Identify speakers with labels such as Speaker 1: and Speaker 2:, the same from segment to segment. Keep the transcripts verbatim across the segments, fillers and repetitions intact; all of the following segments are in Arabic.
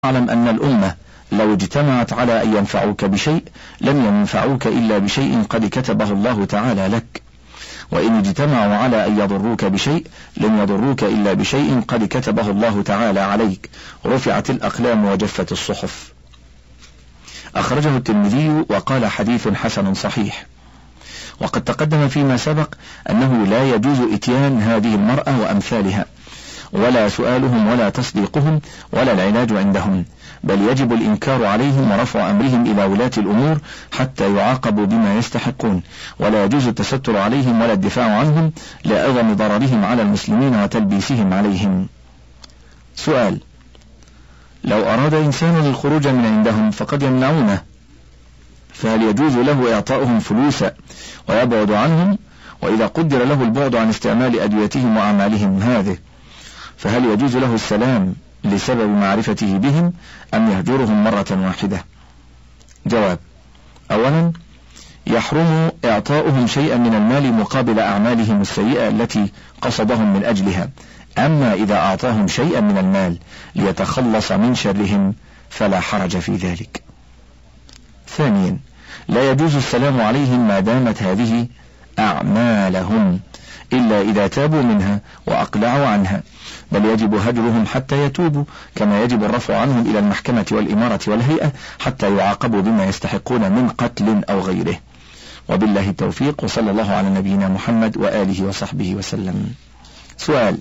Speaker 1: اعلم أن الأمة لو اجتمعت على أن ينفعوك بشيء لم ينفعوك إلا بشيء قد كتبه الله تعالى لك، وإن اجتمعوا على أن يضروك بشيء لم يضروك إلا بشيء قد كتبه الله تعالى عليك، رفعت الأقلام وجفت الصحف. أخرجه الترمذي وقال حديث حسن صحيح. وقد تقدم فيما سبق أنه لا يجوز إتيان هذه المرأة وأمثالها، ولا سؤالهم ولا تصديقهم ولا العلاج عندهم، بل يجب الإنكار عليهم ورفع أمرهم إلى ولاة الأمور حتى يعاقبوا بما يستحقون، ولا يجوز التستر عليهم ولا الدفاع عنهم لعظم ضررهم على المسلمين وتلبيسهم عليهم. سؤال: لو أراد إنسان الخروج من عندهم فقد يمنعونه، فهل يجوز له إعطاؤهم فلوسا ويبعد عنهم؟ وإذا قدر له البعد عن استعمال أدويتهم وأعمالهم هذه، فهل يجوز له السلام لسبب معرفته بهم أم يهجرهم مرة واحدة؟ جواب: أولا، يحرم إعطاؤهم شيئا من المال مقابل أعمالهم السيئة التي قصدهم من أجلها، أما إذا أعطاهم شيئا من المال ليتخلص من شرهم فلا حرج في ذلك. ثانيا، لا يجوز السلام عليهم ما دامت هذه أعمالهم إلا إذا تابوا منها وأقلعوا عنها، بل يجب هجرهم حتى يتوبوا، كما يجب الرفع عنهم إلى المحكمة والإمارة والهيئة حتى يعاقبوا بما يستحقون من قتل أو غيره. وبالله التوفيق، وصلى الله على نبينا محمد وآله وصحبه وسلم. سؤال: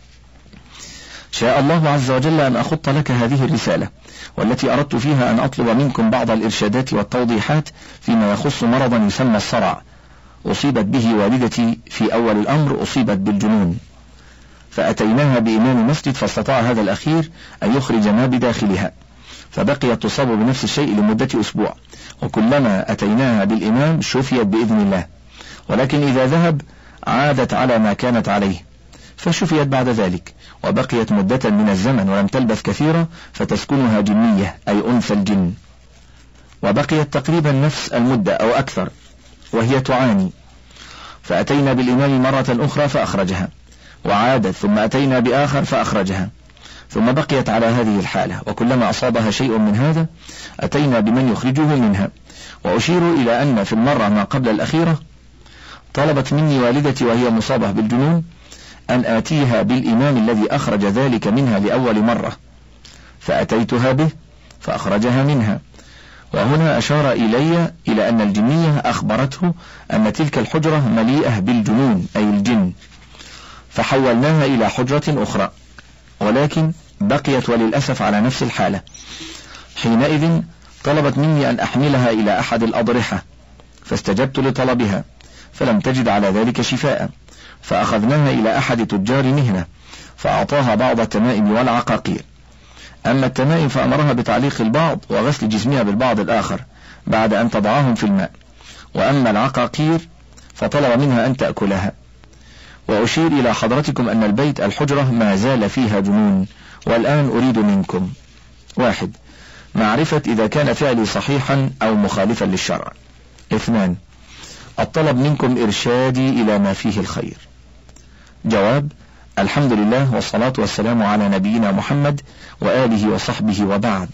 Speaker 1: شاء الله عز وجل أن أخط لك هذه الرسالة، والتي أردت فيها أن أطلب منكم بعض الإرشادات والتوضيحات فيما يخص مرضا يسمى الصرع، أصيبت به والدتي في أول الأمر، أصيبت بالجنون، فأتيناها بإمام مسجد فاستطاع هذا الأخير أن يخرج ما بداخلها، فبقيت تصاب بنفس الشيء لمدة أسبوع، وكلما أتيناها بالإمام شفيت بإذن الله، ولكن إذا ذهب عادت على ما كانت عليه، فشفيت بعد ذلك، وبقيت مدة من الزمن ولم تلبث كثيرة فتسكنها جنية أي أنثى الجن، وبقيت تقريبا نفس المدة أو أكثر وهي تعاني، فأتينا بالإمام مرة أخرى فأخرجها، وعادت، ثم أتينا بآخر فأخرجها، ثم بقيت على هذه الحالة، وكلما أصابها شيء من هذا أتينا بمن يخرجه منها. وأشير إلى أن في المرة ما قبل الأخيرة طلبت مني والدتي وهي مصابة بالجنون أن آتيها بالإمام الذي أخرج ذلك منها لأول مرة، فأتيتها به فأخرجها منها. وهنا أشار إلي إلى أن الجنية أخبرته أن تلك الحجرة مليئة بالجنون أي الجن، فحولناها إلى حجرة أخرى، ولكن بقيت وللأسف على نفس الحالة. حينئذ طلبت مني أن أحملها إلى أحد الأضرحة، فاستجبت لطلبها، فلم تجد على ذلك شفاء، فأخذناها إلى أحد تجار مهنة فأعطاها بعض التمائم والعقاقير. أما التمائم فأمرها بتعليق البعض وغسل جسمها بالبعض الآخر بعد أن تضعهم في الماء، وأما العقاقير فطلب منها أن تأكلها. وأشير إلى حضرتكم أن البيت الحجرة ما زال فيها جنون، والآن أريد منكم: واحد، معرفة إذا كان فعلي صحيحا أو مخالفا للشرع. اثنان، الطلب منكم إرشادي إلى ما فيه الخير. جواب: الحمد لله والصلاة والسلام على نبينا محمد وآله وصحبه، وبعد.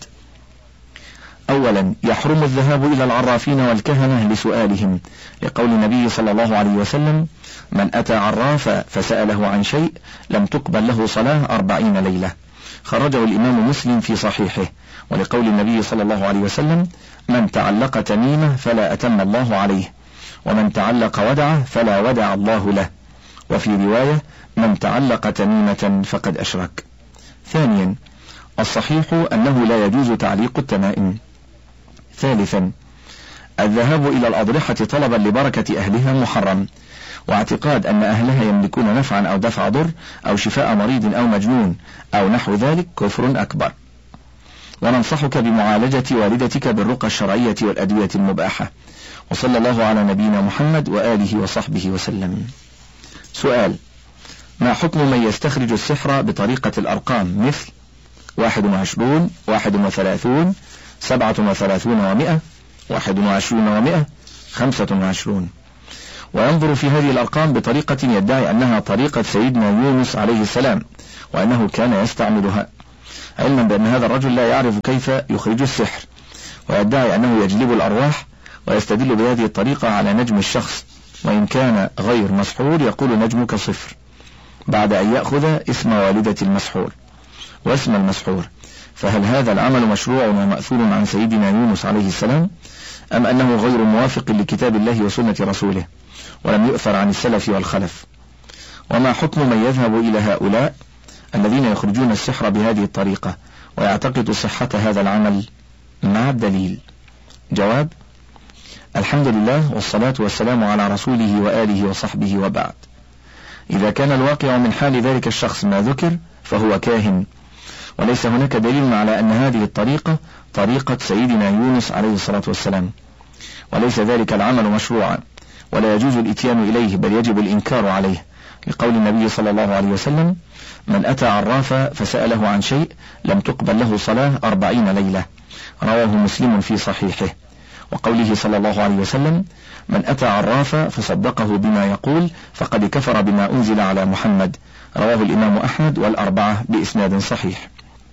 Speaker 1: أولا، يحرم الذهاب إلى العرافين والكهنة لسؤالهم، لقول النبي صلى الله عليه وسلم: من أتى عرافا فسأله عن شيء لم تقبل له صلاة أربعين ليلة. خرجه الإمام مسلم في صحيحه. ولقول النبي صلى الله عليه وسلم: من تعلق تميمة فلا أتم الله عليه، ومن تعلق ودعة فلا ودع الله له. وفي رواية: من تعلق تميمة فقد أشرك. ثانيا، الصحيح أنه لا يجوز تعليق التمائم. ثالثا، الذهاب إلى الأضرحة طلبا لبركة أهلها محرم، واعتقاد أن أهلها يملكون نفعا أو دفع ضر أو شفاء مريض أو مجنون أو نحو ذلك كفر أكبر. وننصحك بمعالجة والدتك بالرقى الشرعية والأدوية المباحة. وصلى الله على نبينا محمد وآله وصحبه وسلم. سؤال: ما حكم من يستخرج السحر بطريقة الأرقام مثل واحد وعشرون، واحد وثلاثون، سبعة وثلاثون ومئة، واحد وعشرون ومئة، خمسة وعشرون، وينظر في هذه الأرقام بطريقة يدعي أنها طريقة سيدنا يونس عليه السلام وأنه كان يستعملها، علما بأن هذا الرجل لا يعرف كيف يخرج السحر، ويدعي أنه يجلب الأرواح، ويستدل بهذه الطريقة على نجم الشخص، وإن كان غير مسحور يقول نجمك صفر، بعد أن يأخذ اسم والدة المسحور واسم المسحور. فهل هذا العمل مشروع ومأثور عن سيدنا يونس عليه السلام، أم أنه غير موافق لكتاب الله وسنة رسوله ولم يؤثر عن السلف والخلف؟ وما حكم من يذهب إلى هؤلاء الذين يخرجون السحر بهذه الطريقة ويعتقد صحة هذا العمل مع الدليل؟ جواب: الحمد لله والصلاة والسلام على رسوله وآله وصحبه، وبعد. إذا كان الواقع من حال ذلك الشخص ما ذكر فهو كاهن، وليس هناك دليل على أن هذه الطريقة طريقة سيدنا يونس عليه الصلاة والسلام، وليس ذلك العمل مشروعا ولا يجوز الاتيان إليه، بل يجب الإنكار عليه، لقول النبي صلى الله عليه وسلم: من أتى عرافا فسأله عن شيء لم تقبل له صلاة أربعين ليلة، رواه مسلم في صحيحه. وقوله صلى الله عليه وسلم: من أتى عرافا فصدقه بما يقول فقد كفر بما أنزل على محمد، رواه الإمام أحمد والأربعة بإسناد صحيح.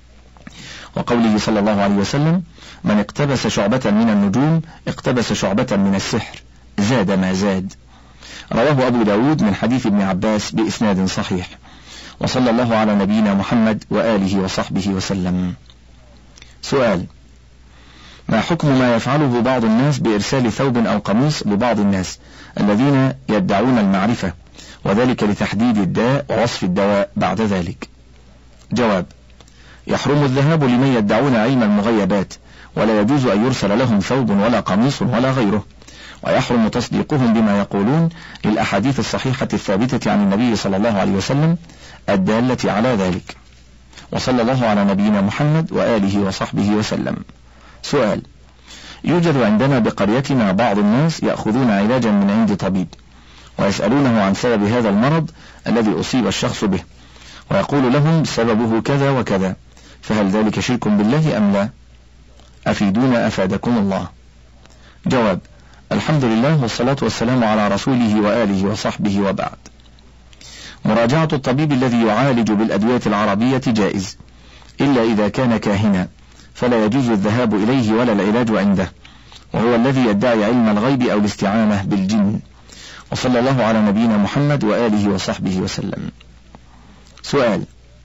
Speaker 1: وقوله صلى الله عليه وسلم: من اقتبس شعبة من النجوم اقتبس شعبة من السحر، زاد ما زاد، رواه أبو داود من حديث ابن عباس بإسناد صحيح. وصلى الله على نبينا محمد وآله وصحبه وسلم. سؤال: ما حكم ما يفعله بعض الناس بإرسال ثوب أو قميص لبعض الناس الذين يدعون المعرفة، وذلك لتحديد الداء ووصف الدواء بعد ذلك؟ جواب: يحرم الذهاب لمن يدعون علم المغيبات، ولا يجوز أن يرسل لهم ثوب ولا قميص ولا غيره، ويحرم تصديقهم بما يقولون للأحاديث الصحيحة الثابتة عن النبي صلى الله عليه وسلم الدالة على ذلك. وصلى الله على نبينا محمد وآله وصحبه وسلم. سؤال: يوجد عندنا بقريتنا بعض الناس يأخذون علاجا من عند طبيب، ويسألونه عن سبب هذا المرض الذي أصيب الشخص به، ويقول لهم سببه كذا وكذا، فهل ذلك شرك بالله أم لا؟ أفيدونا أفادكم الله. جواب: الحمد لله والصلاة والسلام على رسوله وآله وصحبه، وبعد. مراجعة الطبيب الذي يعالج بالأدوية العربية جائز، إلا إذا كان كاهنا، فلا يجوز الذهاب إليه ولا العلاج عنده، وهو الذي يدعي علم الغيب أو الاستعانة بالجن. وصلى الله على نبينا محمد وآله وصحبه وسلم. سؤال: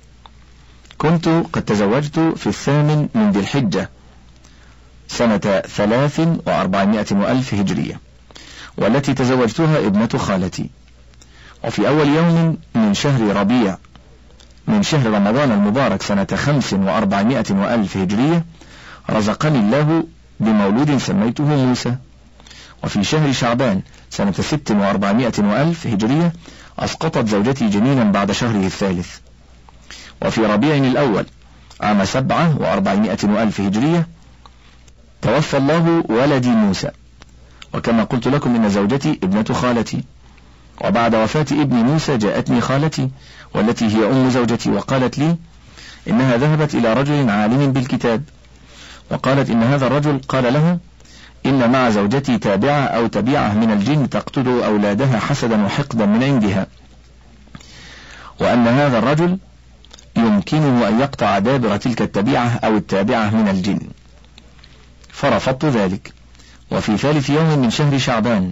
Speaker 1: كنت قد تزوجت في الثامن من ذي الحجة سنة ثلاث وأربعمائة وألف هجرية، والتي تزوجتها ابنة خالتي، وفي أول يوم من شهر ربيع من شهر رمضان المبارك سنة خمس وأربعمائة وألف هجرية رزقني الله بمولود سميته موسى. وفي شهر شعبان سنة ست وأربعمائة وألف هجرية أسقطت زوجتي جنينا بعد شهره الثالث. وفي ربيع الأول عام سبعة وأربعمائة وألف هجرية توفى الله ولدي موسى. وكما قلت لكم إن زوجتي ابنة خالتي، وبعد وفاة ابن موسى جاءتني خالتي والتي هي أم زوجتي وقالت لي إنها ذهبت إلى رجل عالم بالكتاب، وقالت إن هذا الرجل قال لها إن مع زوجتي تابعة أو تبيعة من الجن تقتل أولادها حسدا وحقدا من عندها، وأن هذا الرجل يمكنه أن يقطع دابر تلك التبيعة أو التابعة من الجن، فرفضت ذلك. وفي ثالث يوم من شهر شعبان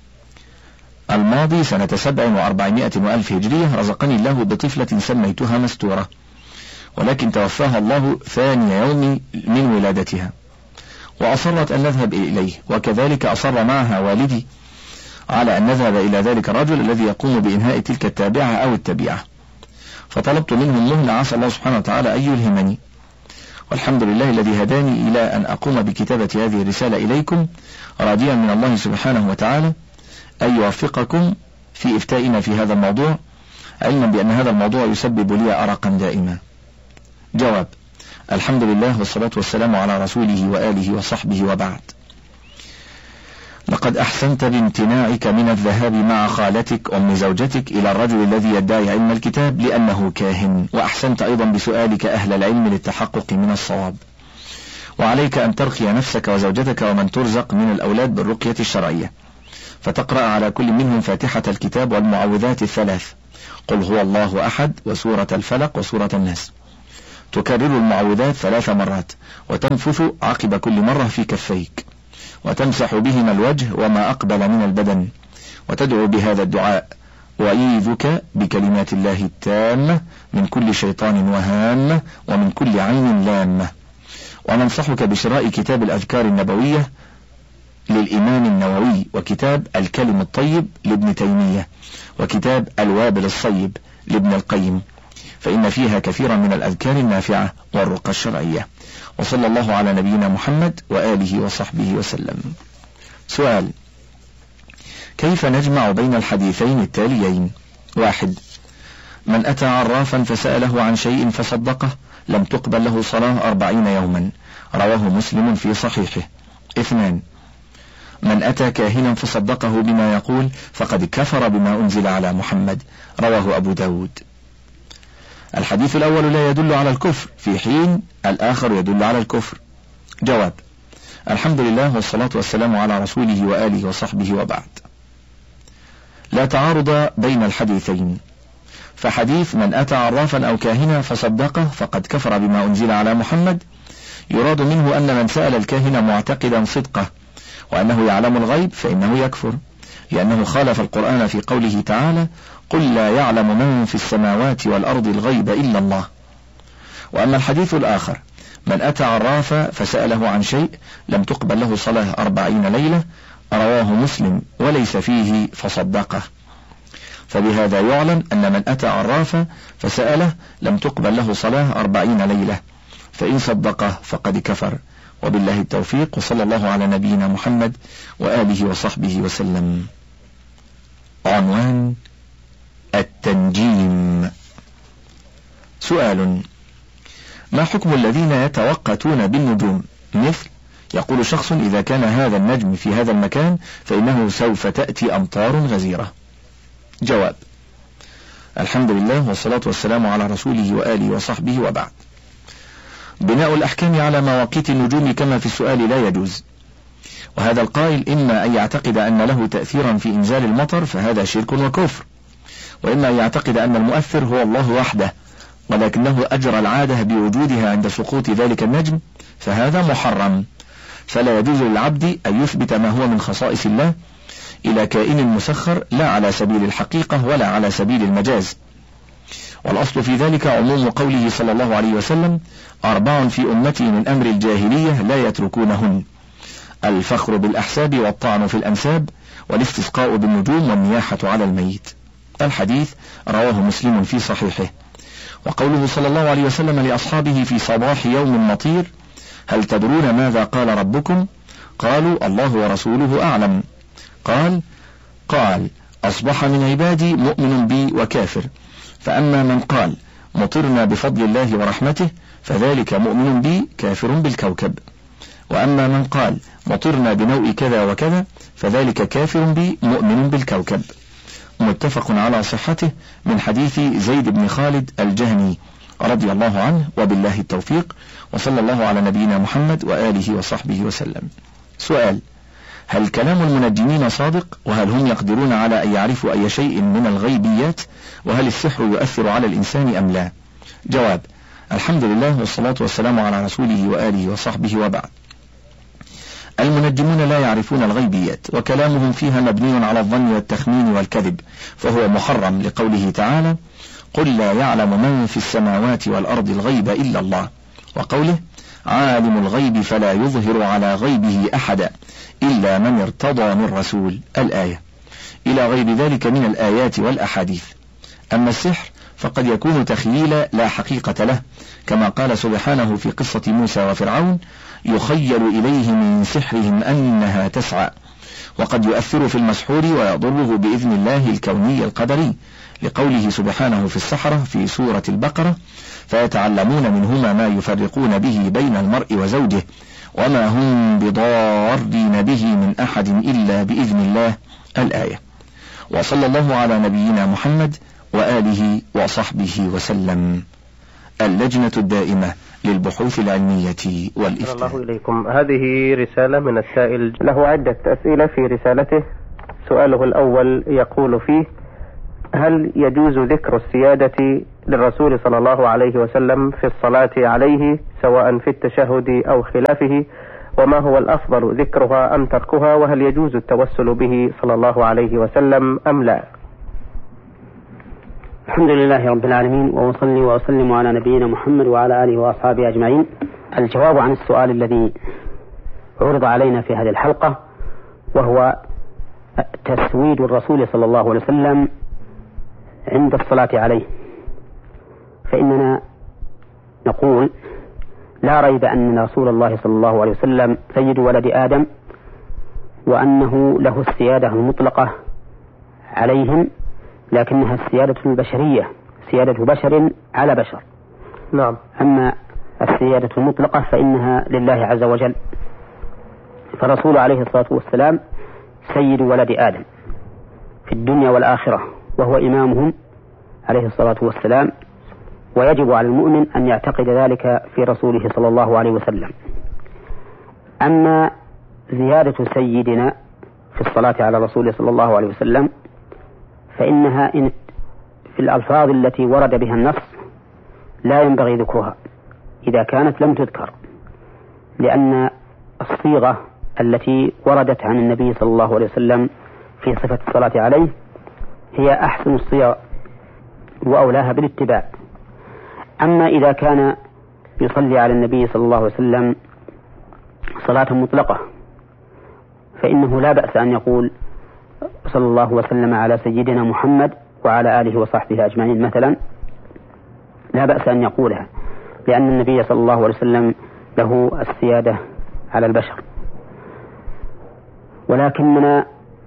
Speaker 1: الماضي سنة سبع وأربعمائة وألف هجرية رزقني الله بطفلة سميتها مستورة، ولكن توفاها الله ثاني يوم من ولادتها، وأصرت أن نذهب إليه، وكذلك أصر معها والدي على أن نذهب إلى ذلك الرجل الذي يقوم بإنهاء تلك التابعة أو التبيعة، فطلبت منه المهلة عسى الله سبحانه وتعالى أن يلهمني، والحمد لله الذي هداني إلى أن أقوم بكتابة هذه الرسالة إليكم، راجيا من الله سبحانه وتعالى أن يوفقكم في إفتائنا في هذا الموضوع، علما بأن هذا الموضوع يسبب لي أرقا دائما. جواب: الحمد لله والصلاة والسلام على رسوله وآله وصحبه، وبعد. لقد أحسنت بامتناعك من الذهاب مع خالتك أم زوجتك إلى الرجل الذي يدعي علم الكتاب لأنه كاهن، وأحسنت أيضا بسؤالك أهل العلم للتحقق من الصواب. وعليك أن ترقي نفسك وزوجتك ومن ترزق من الأولاد بالرقية الشرعية، فتقرأ على كل منهم فاتحة الكتاب والمعوذات الثلاث، قل هو الله أحد وسورة الفلق وسورة الناس، تكرر المعوذات ثلاث مرات وتنفث عقب كل مرة في كفيك، وتمسح بهما الوجه وما أقبل من البدن، وتدعو بهذا الدعاء: وأعيذك بكلمات الله التامة من كل شيطان وهامة ومن كل عين لامة. وننصحك بشراء كتاب الأذكار النبوية للإمام النووي، وكتاب الكلم الطيب لابن تيمية، وكتاب الوابل الصيب لابن القيم، فإن فيها كثيرا من الأذكار النافعة والرقى الشرعية. وصلى الله على نبينا محمد وآله وصحبه وسلم. سؤال: كيف نجمع بين الحديثين التاليين؟ واحد: من أتى عرافا فسأله عن شيء فصدقه لم تقبل له صلاة أربعين يوما، رواه مسلم في صحيحه. اثنان: من أتى كاهنا فصدقه بما يقول فقد كفر بما أنزل على محمد، رواه أبو داود. الحديث الأول لا يدل على الكفر في حين الآخر يدل على الكفر. جواب: الحمد لله والصلاة والسلام على رسوله وآله وصحبه وبعد. لا تعارض بين الحديثين، فحديث من أتى عرافا أو كاهنا فصدقه فقد كفر بما أنزل على محمد يراد منه أن من سأل الكاهن معتقدا صدقه وأنه يعلم الغيب فإنه يكفر، لأنه خالف القرآن في قوله تعالى: قل لا يعلم من في السماوات والأرض الغيب إلا الله. وأما الحديث الآخر: من أتى عرافا فسأله عن شيء لم تقبل له صلاة أربعين ليلة، رواه مسلم وليس فيه فصدقه، فبهذا يعلم أن من أتى عرافا فسأله لم تقبل له صلاة أربعين ليلة، فإن صدقه فقد كفر. وبالله التوفيق، وصلى الله على نبينا محمد وآله وصحبه وسلم. عنوان: التنجيم. سؤال: ما حكم الذين يتوقتون بالنجوم؟ مثل يقول شخص: إذا كان هذا النجم في هذا المكان فإنه سوف تأتي أمطار غزيرة. جواب: الحمد لله والصلاة والسلام على رسوله وآله وصحبه وبعد. بناء الأحكام على مواقيت النجوم كما في السؤال لا يجوز، وهذا القائل إما أن يعتقد أن له تأثيرا في إنزال المطر فهذا شرك وكفر، وإما أن يعتقد أن المؤثر هو الله وحده ولكنه أجرى العادة بوجودها عند سقوط ذلك النجم فهذا محرم. فلا يجوز للعبد أن يثبت ما هو من خصائص الله إلى كائن مسخر لا على سبيل الحقيقة ولا على سبيل المجاز. والأصل في ذلك عموم قوله صلى الله عليه وسلم: أربع في أمتي من أمر الجاهلية لا يتركونهن: الفخر بالأحساب والطعن في الأنساب والاستسقاء بالنجوم والنياحة على الميت. الحديث رواه مسلم في صحيحه. وقوله صلى الله عليه وسلم لأصحابه في صباح يوم مطير: هل تدرون ماذا قال ربكم؟ قالوا: الله ورسوله أعلم. قال قال أصبح من عبادي مؤمن بي وكافر، فأما من قال مطرنا بفضل الله ورحمته فذلك مؤمن بي كافر بالكوكب، وأما من قال مطرنا بنوء كذا وكذا فذلك كافر بي مؤمن بالكوكب. متفق على صحته من حديث زيد بن خالد الجهني رضي الله عنه، وبالله التوفيق، وصلى الله على نبينا محمد وآله وصحبه وسلم. سؤال: هل كلام المنجمين صادق؟ وهل هم يقدرون على أن يعرفوا أي شيء من الغيبيات؟ وهل السحر يؤثر على الإنسان أم لا؟ جواب: الحمد لله والصلاة والسلام على رسوله وآله وصحبه وبعد. المنجمون لا يعرفون الغيبيات، وكلامهم فيها مبني على الظن والتخمين والكذب، فهو محرم لقوله تعالى: قل لا يعلم من في السماوات والأرض الغيب إلا الله، وقوله: عالم الغيب فلا يظهر على غيبه أحدا إلا من ارتضى من رسول، الآية، إلى غير ذلك من الآيات والأحاديث. أما السحر فقد يكون تخييلا لا حقيقة له، كما قال سبحانه في قصة موسى وفرعون: يخيل إليه من سحرهم أنها تسعى. وقد يؤثر في المسحور ويضره بإذن الله الكوني القدري، لقوله سبحانه في السحرة في سورة البقرة: فيتعلمون منهما ما يفرقون به بين المرء وزوجه وما هم بضارين به من أحد إلا بإذن الله، الآية. وصلى الله على نبينا محمد وآله وصحبه وسلم. اللجنة الدائمة للبحوث العلمية والإفتاء.
Speaker 2: الله إليكم. هذه رسالة من السائل، له عدة أسئلة في رسالته. سؤاله الأول يقول فيه: هل يجوز ذكر السيادة للرسول صلى الله عليه وسلم في الصلاة عليه سواء في التشهد أو خلافه؟ وما هو الأفضل، ذكرها أم تركها؟ وهل يجوز التوسل به صلى الله عليه وسلم أم لا؟
Speaker 3: الحمد لله رب العالمين، وأصلي وأسلم على نبينا محمد وعلى آله وأصحابه أجمعين. الجواب عن السؤال الذي عرض علينا في هذه الحلقة، وهو تسويد الرسول صلى الله عليه وسلم عند الصلاة عليه. فإننا نقول لا ريب أن رسول الله صلى الله عليه وسلم سيد ولد آدم، وأنه له السيادة المطلقة عليهم، لكنها السيادة البشرية، سيادة بشر على بشر.
Speaker 2: نعم.
Speaker 3: أما السيادة المطلقة فإنها لله عز وجل. فالرسول عليه الصلاة والسلام سيد ولد آدم في الدنيا والآخرة، وهو إمامهم عليه الصلاة والسلام، ويجب على المؤمن أن يعتقد ذلك في رسوله صلى الله عليه وسلم. أما زيادة سيدنا في الصلاة على رسوله صلى الله عليه وسلم فإنها إن في الألفاظ التي ورد بها النص لا ينبغي ذكرها إذا كانت لم تذكر، لأن الصيغة التي وردت عن النبي صلى الله عليه وسلم في صفة الصلاة عليه هي أحسن الصيغ وأولاها بالاتباع. أما إذا كان يصلي على النبي صلى الله عليه وسلم صلاة مطلقة فإنه لا بأس أن يقول صلى الله وسلم على سيدنا محمد وعلى آله وصحبه أجمعين مثلا، لا بأس أن يقولها، لأن النبي صلى الله عليه وسلم له السيادة على البشر. ولكننا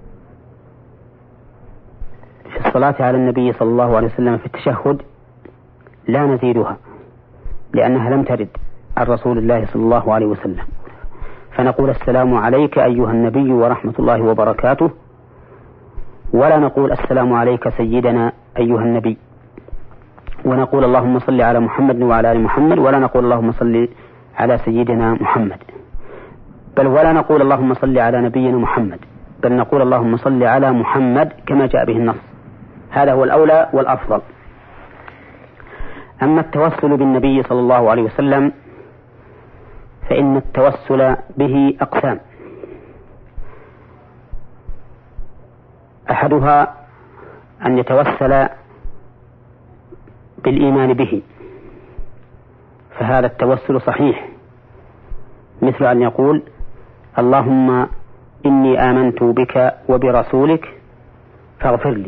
Speaker 3: في الصلاة على النبي صلى الله عليه وسلم في التشهد لا نزيدها، لأنها لم ترد عن رسول الله صلى الله عليه وسلم، فنقول السلام عليك أيها النبي ورحمة الله وبركاته، ولا نقول السلام عليك سيدنا أيها النبي، ونقول اللهم صل على محمد وعلى آل محمد، ولا نقول اللهم صل على سيدنا محمد، بل ولا نقول اللهم صل على نبينا محمد، بل نقول اللهم صل على محمد كما جاء به النص. هذا هو الأولى والأفضل. أما التوسل بالنبي صلى الله عليه وسلم فإن التوسل به أقسام. أحدها أن يتوسل بالإيمان به، فهذا التوسل صحيح، مثل أن يقول اللهم إني آمنت بك وبرسولك فاغفر لي،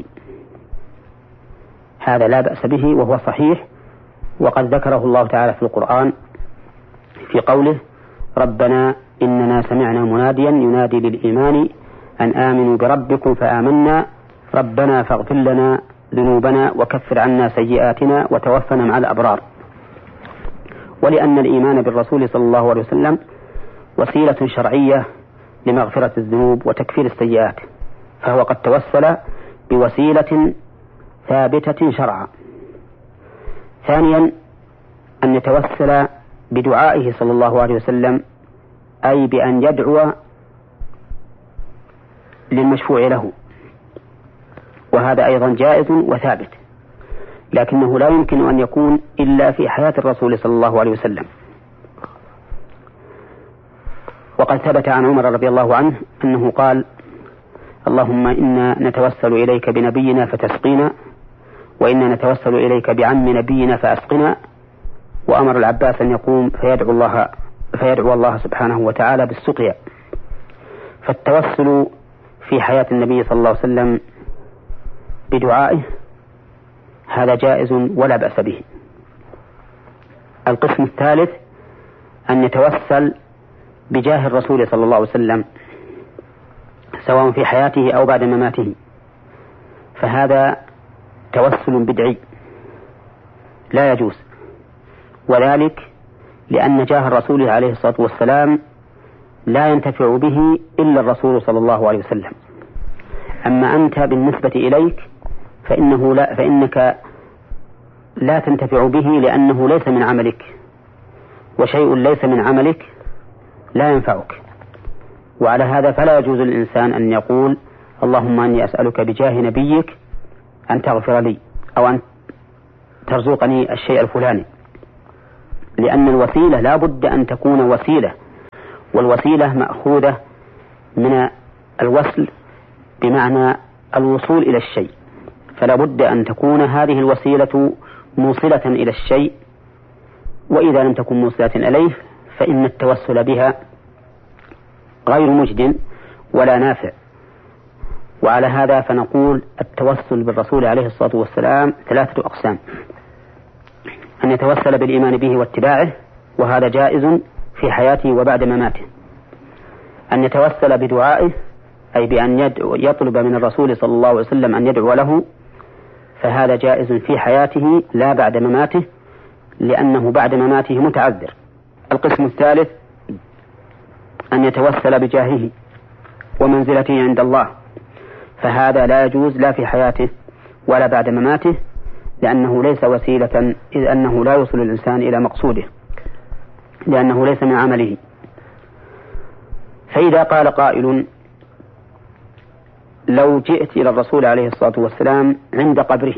Speaker 3: هذا لا بأس به وهو صحيح، وقد ذكره الله تعالى في القرآن في قوله ربنا إننا سمعنا مناديا ينادي للإيمان أن آمنوا بربكم فآمنا ربنا فاغفر لنا ذنوبنا وكفر عنا سيئاتنا وتوفنا مع الأبرار. ولأن الإيمان بالرسول صلى الله عليه وسلم وسيلة شرعية لمغفرة الذنوب وتكفير السيئات، فهو قد توسل بوسيلة ثابتة شرعا. ثانيا أن يتوسل بدعائه صلى الله عليه وسلم، أي بأن يدعو للمشفوع له، وهذا أيضا جائز وثابت، لكنه لا يمكن أن يكون إلا في حياة الرسول صلى الله عليه وسلم. وقد ثبت عن عمر رضي الله عنه أنه قال اللهم إنا نتوسل إليك بنبينا فتسقينا، وإنا نتوسل إليك بعم نبينا فأسقنا، وأمر العباس أن يقوم فيدعو الله, فيدعو الله سبحانه وتعالى بالسقيا. فالتوسل في حياة النبي صلى الله عليه وسلم بدعائه هذا جائز ولا بأس به. القسم الثالث أن يتوسل بجاه الرسول صلى الله عليه وسلم سواء في حياته أو بعد مماته، فهذا توسل بدعي لا يجوز، وذلك لأن جاه الرسول عليه الصلاة والسلام لا ينتفع به إلا الرسول صلى الله عليه وسلم. أما أنت بالنسبة إليك فإنه لا فإنك لا تنتفع به لأنه ليس من عملك، وشيء ليس من عملك لا ينفعك. وعلى هذا فلا يجوز للإنسان أن يقول اللهم أني أسألك بجاه نبيك أن تغفر لي، أو أن ترزقني الشيء الفلاني، لأن الوسيلة لا بد أن تكون وسيلة، والوسيلة مأخوذة من الوصل بمعنى الوصول إلى الشيء، فلا بد أن تكون هذه الوسيلة موصلة إلى الشيء، وإذا لم تكن موصلة إليه فإن التوسل بها غير مجد ولا نافع. وعلى هذا فنقول التوسل بالرسول عليه الصلاة والسلام ثلاثة أقسام: أن يتوسل بالإيمان به واتباعه، وهذا جائز في حياته وبعد مماته. أن يتوسل بدعائه، أي بأن يطلب من الرسول صلى الله عليه وسلم أن يدعو له، فهذا جائز في حياته لا بعد مماته، لأنه بعد مماته متعذر. القسم الثالث أن يتوسل بجاهه ومنزلته عند الله، فهذا لا يجوز لا في حياته ولا بعد مماته، لأنه ليس وسيلة، إذ أنه لا يوصل الإنسان إلى مقصوده، لأنه ليس من عمله. فإذا قال قائل: لو جئت إلى الرسول عليه الصلاة والسلام عند قبره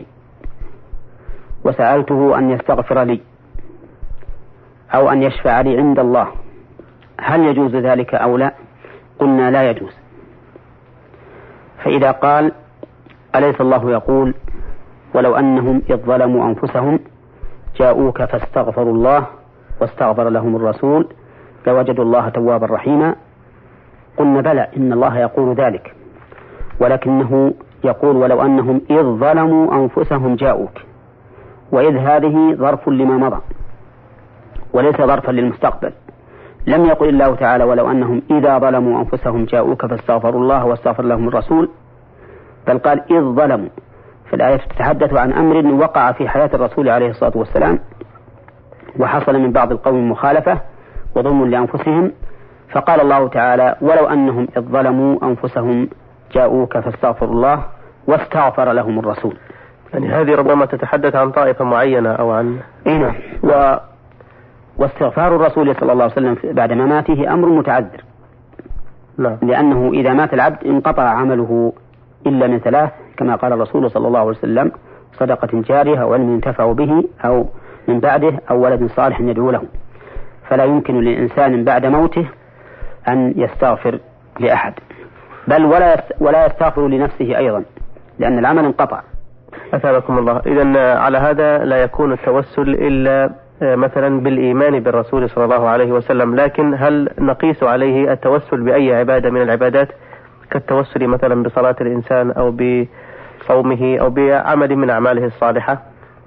Speaker 3: وسألته أن يستغفر لي أو أن يشفع لي عند الله، هل يجوز ذلك أو لا؟ قلنا لا يجوز. فإذا قال: أليس الله يقول: ولو أنهم إذ ظلموا أنفسهم جاءوك فاستغفروا الله واستغفر لهم الرسول لوجدوا الله توابا رحيما، قلنا بلى، إن الله يقول ذلك، ولكنه يقول: ولو أنهم إذ ظلموا أنفسهم جاءوك، وإذ هذه ظرف لما مضى وليس ظرفا للمستقبل. لم يقل الله تعالى: ولو أنهم إذا ظلموا أنفسهم جاءوك فاستغفروا الله واستغفر لهم الرسول، بل قال إذ ظلموا. فالآية تتحدث عن أمر وقع في حياة الرسول عليه الصلاة والسلام، وحصل من بعض القوم مخالفة وظلم لأنفسهم، فقال الله تعالى: ولو أنهم إذ ظلموا أنفسهم جاءوك فاستغفروا الله واستغفر لهم الرسول.
Speaker 2: يعني هذه ربما تتحدث عن طائفة معينة أو عن
Speaker 3: إيه. و... واستغفار الرسول صلى الله عليه وسلم بعد مماته أمر متعذر.
Speaker 2: لا.
Speaker 3: لأنه إذا مات العبد انقطع عمله إلا من ثلاث، كما قال الرسول صلى الله عليه وسلم: صدقة جارية أو علم ينتفع به أو من بعده أو ولد صالح يدعو له. فلا يمكن للإنسان بعد موته أن يستغفر لأحد، بل ولا ولا يستغفر لنفسه أيضا، لأن العمل انقطع.
Speaker 2: أثابكم الله. إذن على هذا لا يكون التوسل إلا مثلا بالإيمان بالرسول صلى الله عليه وسلم، لكن هل نقيس عليه التوسل بأي عبادة من العبادات، كالتوسل مثلا بصلاة الإنسان أو بصومه أو بعمل من أعماله الصالحة؟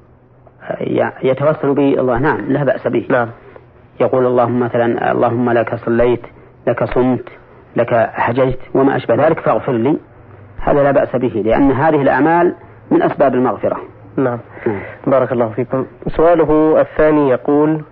Speaker 3: يتوسل به الله، نعم، لا بأس به.
Speaker 2: نعم.
Speaker 3: يقول اللهم مثلا: اللهم لك صليت، لك صمت، لك حججت، وما أشبه ذلك فاغفر لي، هذا لا بأس به، لأن هذه الأعمال من أسباب المغفرة.
Speaker 2: نعم. بارك الله فيكم. سؤاله الثاني يقول: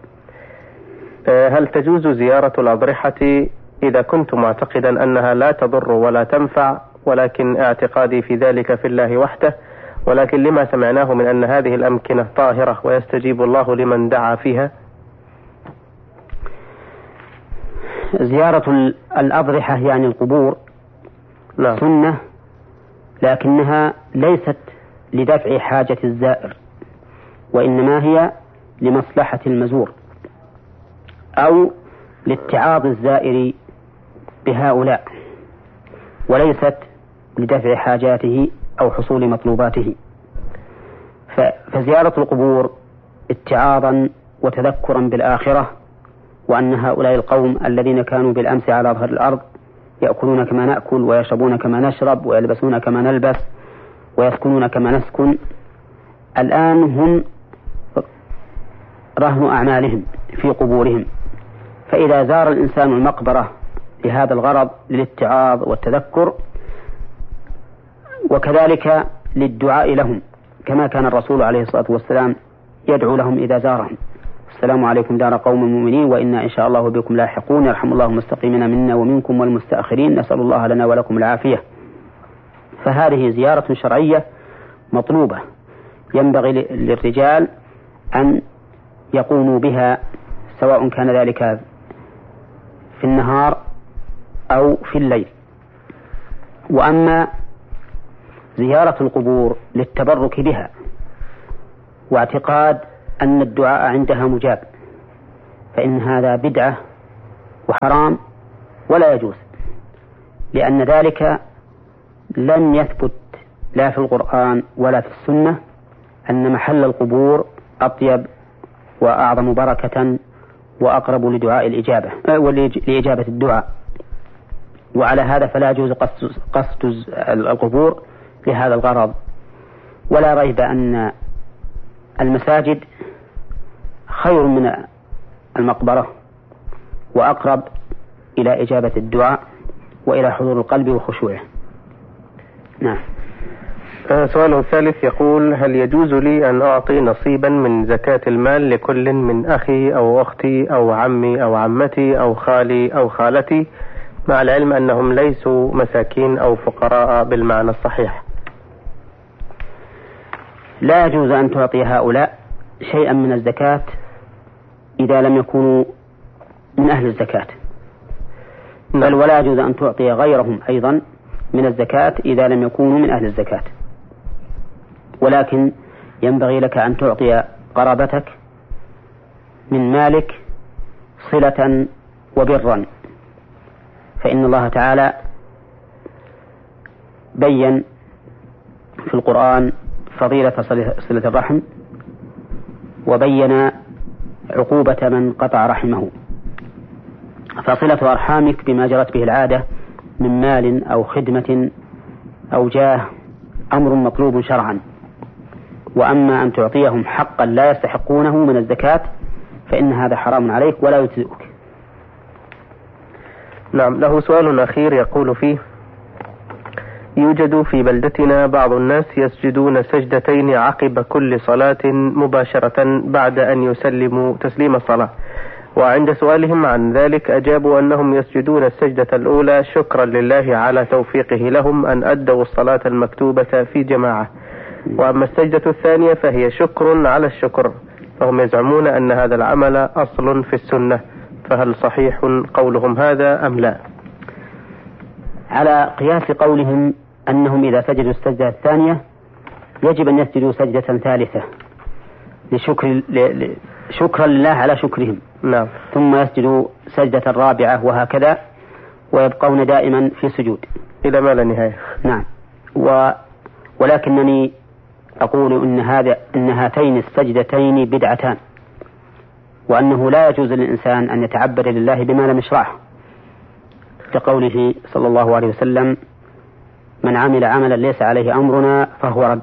Speaker 2: هل تجوز زيارة الأضرحة إذا كنت معتقدا أنها لا تضر ولا تنفع، ولكن اعتقادي في ذلك في الله وحده، ولكن لما سمعناه من أن هذه الأمكنة طاهرة ويستجيب الله لمن دعا فيها؟
Speaker 3: زيارة الأضرحة يعني القبور
Speaker 2: لا.
Speaker 3: سنة، لكنها ليست لدفع حاجة الزائر، وإنما هي لمصلحة المزور أو لاتعاظ الزائر بهؤلاء، وليست لدفع حاجاته أو حصول مطلوباته. فزيارة القبور اتعاظا وتذكرا بالآخرة، وأن هؤلاء القوم الذين كانوا بالأمس على ظهر الأرض يأكلون كما نأكل ويشربون كما نشرب ويلبسون كما نلبس ويسكنون كما نسكن، الآن هم رهن أعمالهم في قبورهم. فإذا زار الإنسان المقبرة لهذا الغرض، للاتعاظ والتذكر، وكذلك للدعاء لهم، كما كان الرسول عليه الصلاة والسلام يدعو لهم إذا زارهم: السلام عليكم دار قوم مؤمنين وإنا إن شاء الله بكم لاحقون، يرحم الله المستقيمين منا ومنكم والمستأخرين، نسأل الله لنا ولكم العافية. فهذه زيارة شرعية مطلوبة، ينبغي للرجال أن يقوموا بها، سواء كان ذلك في النهار أو في الليل. وأما زيارة القبور للتبرك بها واعتقاد أن الدعاء عندها مجاب، فإن هذا بدعة وحرام ولا يجوز، لأن ذلك لم يثبت لا في القرآن ولا في السنة أن محل القبور أطيب وأعظم بركة وأقرب لدعاء الإجابة لإجابة الدعاء. وعلى هذا فلا يجوز قصد القبور لهذا الغرض. ولا ريب أن المساجد خير من المقبرة وأقرب إلى إجابة الدعاء وإلى حضور القلب وخشوعه. نعم.
Speaker 2: سؤاله الثالث يقول: هل يجوز لي أن أعطي نصيبا من زكاة المال لكل من أخي أو أختي أو عمي أو عمتي أو خالي أو خالتي، مع العلم أنهم ليسوا مساكين أو فقراء بالمعنى الصحيح؟
Speaker 3: لا يجوز أن تعطي هؤلاء شيئا من الزكاة إذا لم يكونوا من أهل الزكاة، بل ولا يجوز أن تعطي غيرهم أيضا من الزكاة إذا لم يكونوا من أهل الزكاة. ولكن ينبغي لك أن تعطي قرابتك من مالك صلة وبرا، فإن الله تعالى بين في القرآن فضيلة صلة الرحم، وبين عقوبة من قطع رحمه. فصلة أرحامك بما جرت به العادة من مال أو خدمة أو جاه أمر مطلوب شرعا، وأما أن تعطيهم حقا لا يستحقونه من الزكاة فإن هذا حرام عليك ولا يجزئك.
Speaker 2: نعم. له سؤال أخير يقول فيه: يوجد في بلدتنا بعض الناس يسجدون سجدتين عقب كل صلاة مباشرة بعد أن يسلموا تسليم الصلاة، وعند سؤالهم عن ذلك أجابوا أنهم يسجدون السجدة الأولى شكرا لله على توفيقه لهم أن أدوا الصلاة المكتوبة في جماعة، وأما السجدة الثانية فهي شكر على الشكر، فهم يزعمون أن هذا العمل أصل في السنة، فهل صحيح قولهم هذا أم لا؟
Speaker 3: على قياس قولهم أنهم إذا سجدوا السجدة الثانية يجب أن يسجدوا سجدة ثالثة لشكر ل... شكرا لله على شكرهم.
Speaker 2: نعم.
Speaker 3: ثم يسجدوا سجدة الرابعة وهكذا، ويبقون دائما في سجود
Speaker 2: إلى ما لا نهاية.
Speaker 3: نعم. و... ولكنني أقول إن هذا إن هاتين السجدتين بدعتان، وأنه لا يجوز للإنسان أن يتعبد لله بما لم يشرعه، كقوله صلى الله عليه وسلم: من عمل عملا ليس عليه أمرنا فهو رد.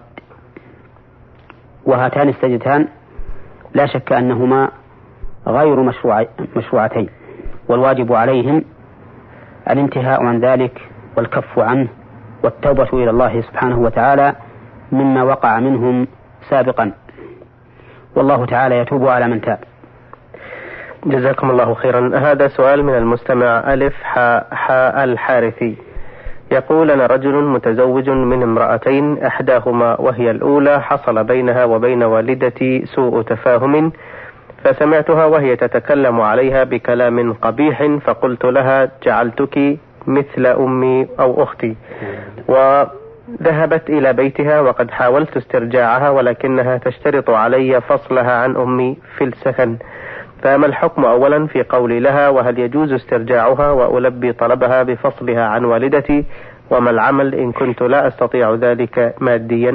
Speaker 3: وهاتان السجدتان لا شك أنهما غير مشروع مشروعتين، والواجب عليهم الانتهاء عن ذلك والكف عنه والتوبة إلى الله سبحانه وتعالى مما وقع منهم سابقا، والله تعالى يتوب على من تاب.
Speaker 2: جزاكم الله خيرا. هذا سؤال من المستمع ألف حاء حاء الحارثي يقول: أنا رجل متزوج من امرأتين، إحداهما وهي الأولى حصل بينها وبين والدتي سوء تفاهم، فسمعتها وهي تتكلم عليها بكلام قبيح، فقلت لها: جعلتك مثل أمي أو أختي، وذهبت إلى بيتها، وقد حاولت استرجاعها ولكنها تشترط علي فصلها عن أمي في السكن، فما الحكم أولا في قولي لها؟ وهل يجوز استرجاعها وألبي طلبها بفصلها عن والدتي؟ وما العمل إن كنت لا أستطيع ذلك ماديا؟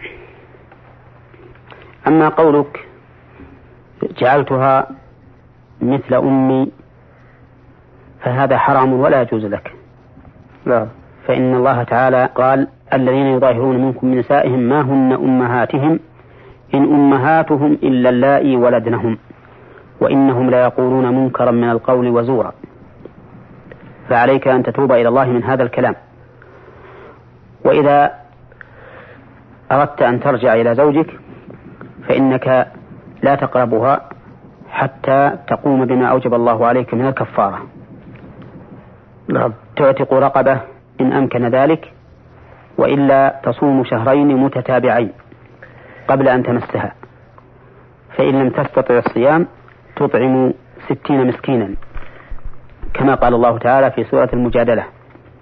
Speaker 3: أما قولك جعلتها مثل أمي فهذا حرام ولا يجوز لك.
Speaker 2: نعم.
Speaker 3: فإن الله تعالى قال: الذين يظاهرون منكم من نسائهم ما هن أمهاتهم إن أمهاتهم إلا اللائي ولدنهم وإنهم لا يقولون منكرا من القول وزورا. فعليك أن تتوب إلى الله من هذا الكلام. وإذا أردت أن ترجع إلى زوجك فإنك لا تقربها حتى تقوم بما أوجب الله عليك من الكفارة.
Speaker 2: نعم.
Speaker 3: تعتق رقبة إن أمكن ذلك، وإلا تصوم شهرين متتابعين قبل أن تمسها، فإن لم تستطع الصيام تطعم ستين مسكينا كما قال الله تعالى في سورة المجادلة.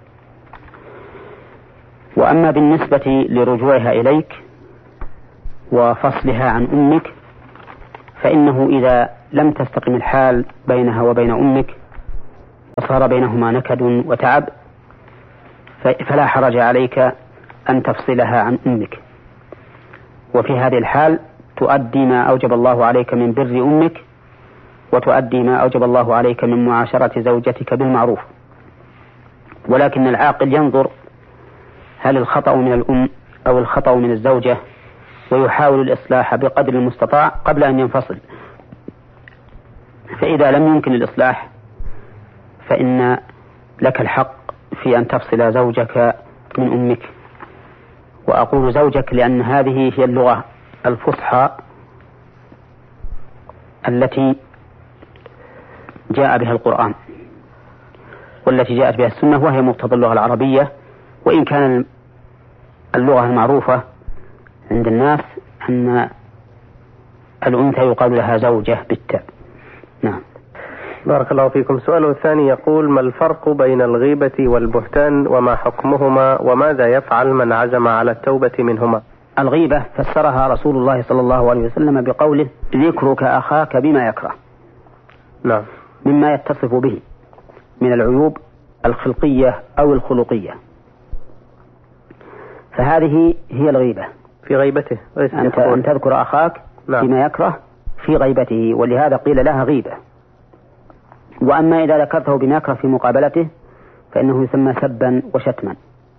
Speaker 3: وأما بالنسبة لرجوعها إليك وفصلها عن أمك، فإنه إذا لم تستقم الحال بينها وبين أمك وصار بينهما نكد وتعب فلا حرج عليك أن تفصلها عن أمك. وفي هذه الحال تؤدي ما أوجب الله عليك من بر أمك، وتؤدي ما أوجب الله عليك من معاشرة زوجتك بالمعروف. ولكن العاقل ينظر هل الخطأ من الأم أو الخطأ من الزوجة، ويحاول الإصلاح بقدر المستطاع قبل أن ينفصل. فإذا لم يمكن الإصلاح فإن لك الحق في أن تفصل زوجك من أمك. وأقول زوجك لأن هذه هي اللغة الفصحى التي جاء بها القرآن والتي جاءت بها السنة، وهي مقتضى اللغة العربية، وإن كان اللغة المعروفة عند الناس أن الأنثى يقال لها زوجة بالتاء. نعم.
Speaker 2: بارك الله فيكم. سؤاله الثاني يقول: ما الفرق بين الغيبة والبهتان وما حكمهما، وماذا يفعل من عزم على التوبة منهما؟
Speaker 3: الغيبة فسرها رسول الله صلى الله عليه وسلم بقوله: ذكرك أخاك بما يكره.
Speaker 2: نعم.
Speaker 3: مما يتصف به من العيوب الخلقية أو الخلقية، فهذه هي الغيبة
Speaker 2: في غيبته.
Speaker 3: أنت أن تذكر أخاك
Speaker 2: نعم.
Speaker 3: بما يكره في غيبته، ولهذا قيل لها غيبة. وأما إذا ذكرته بما يكره في مقابلته فإنه يسمى سبا وشتما،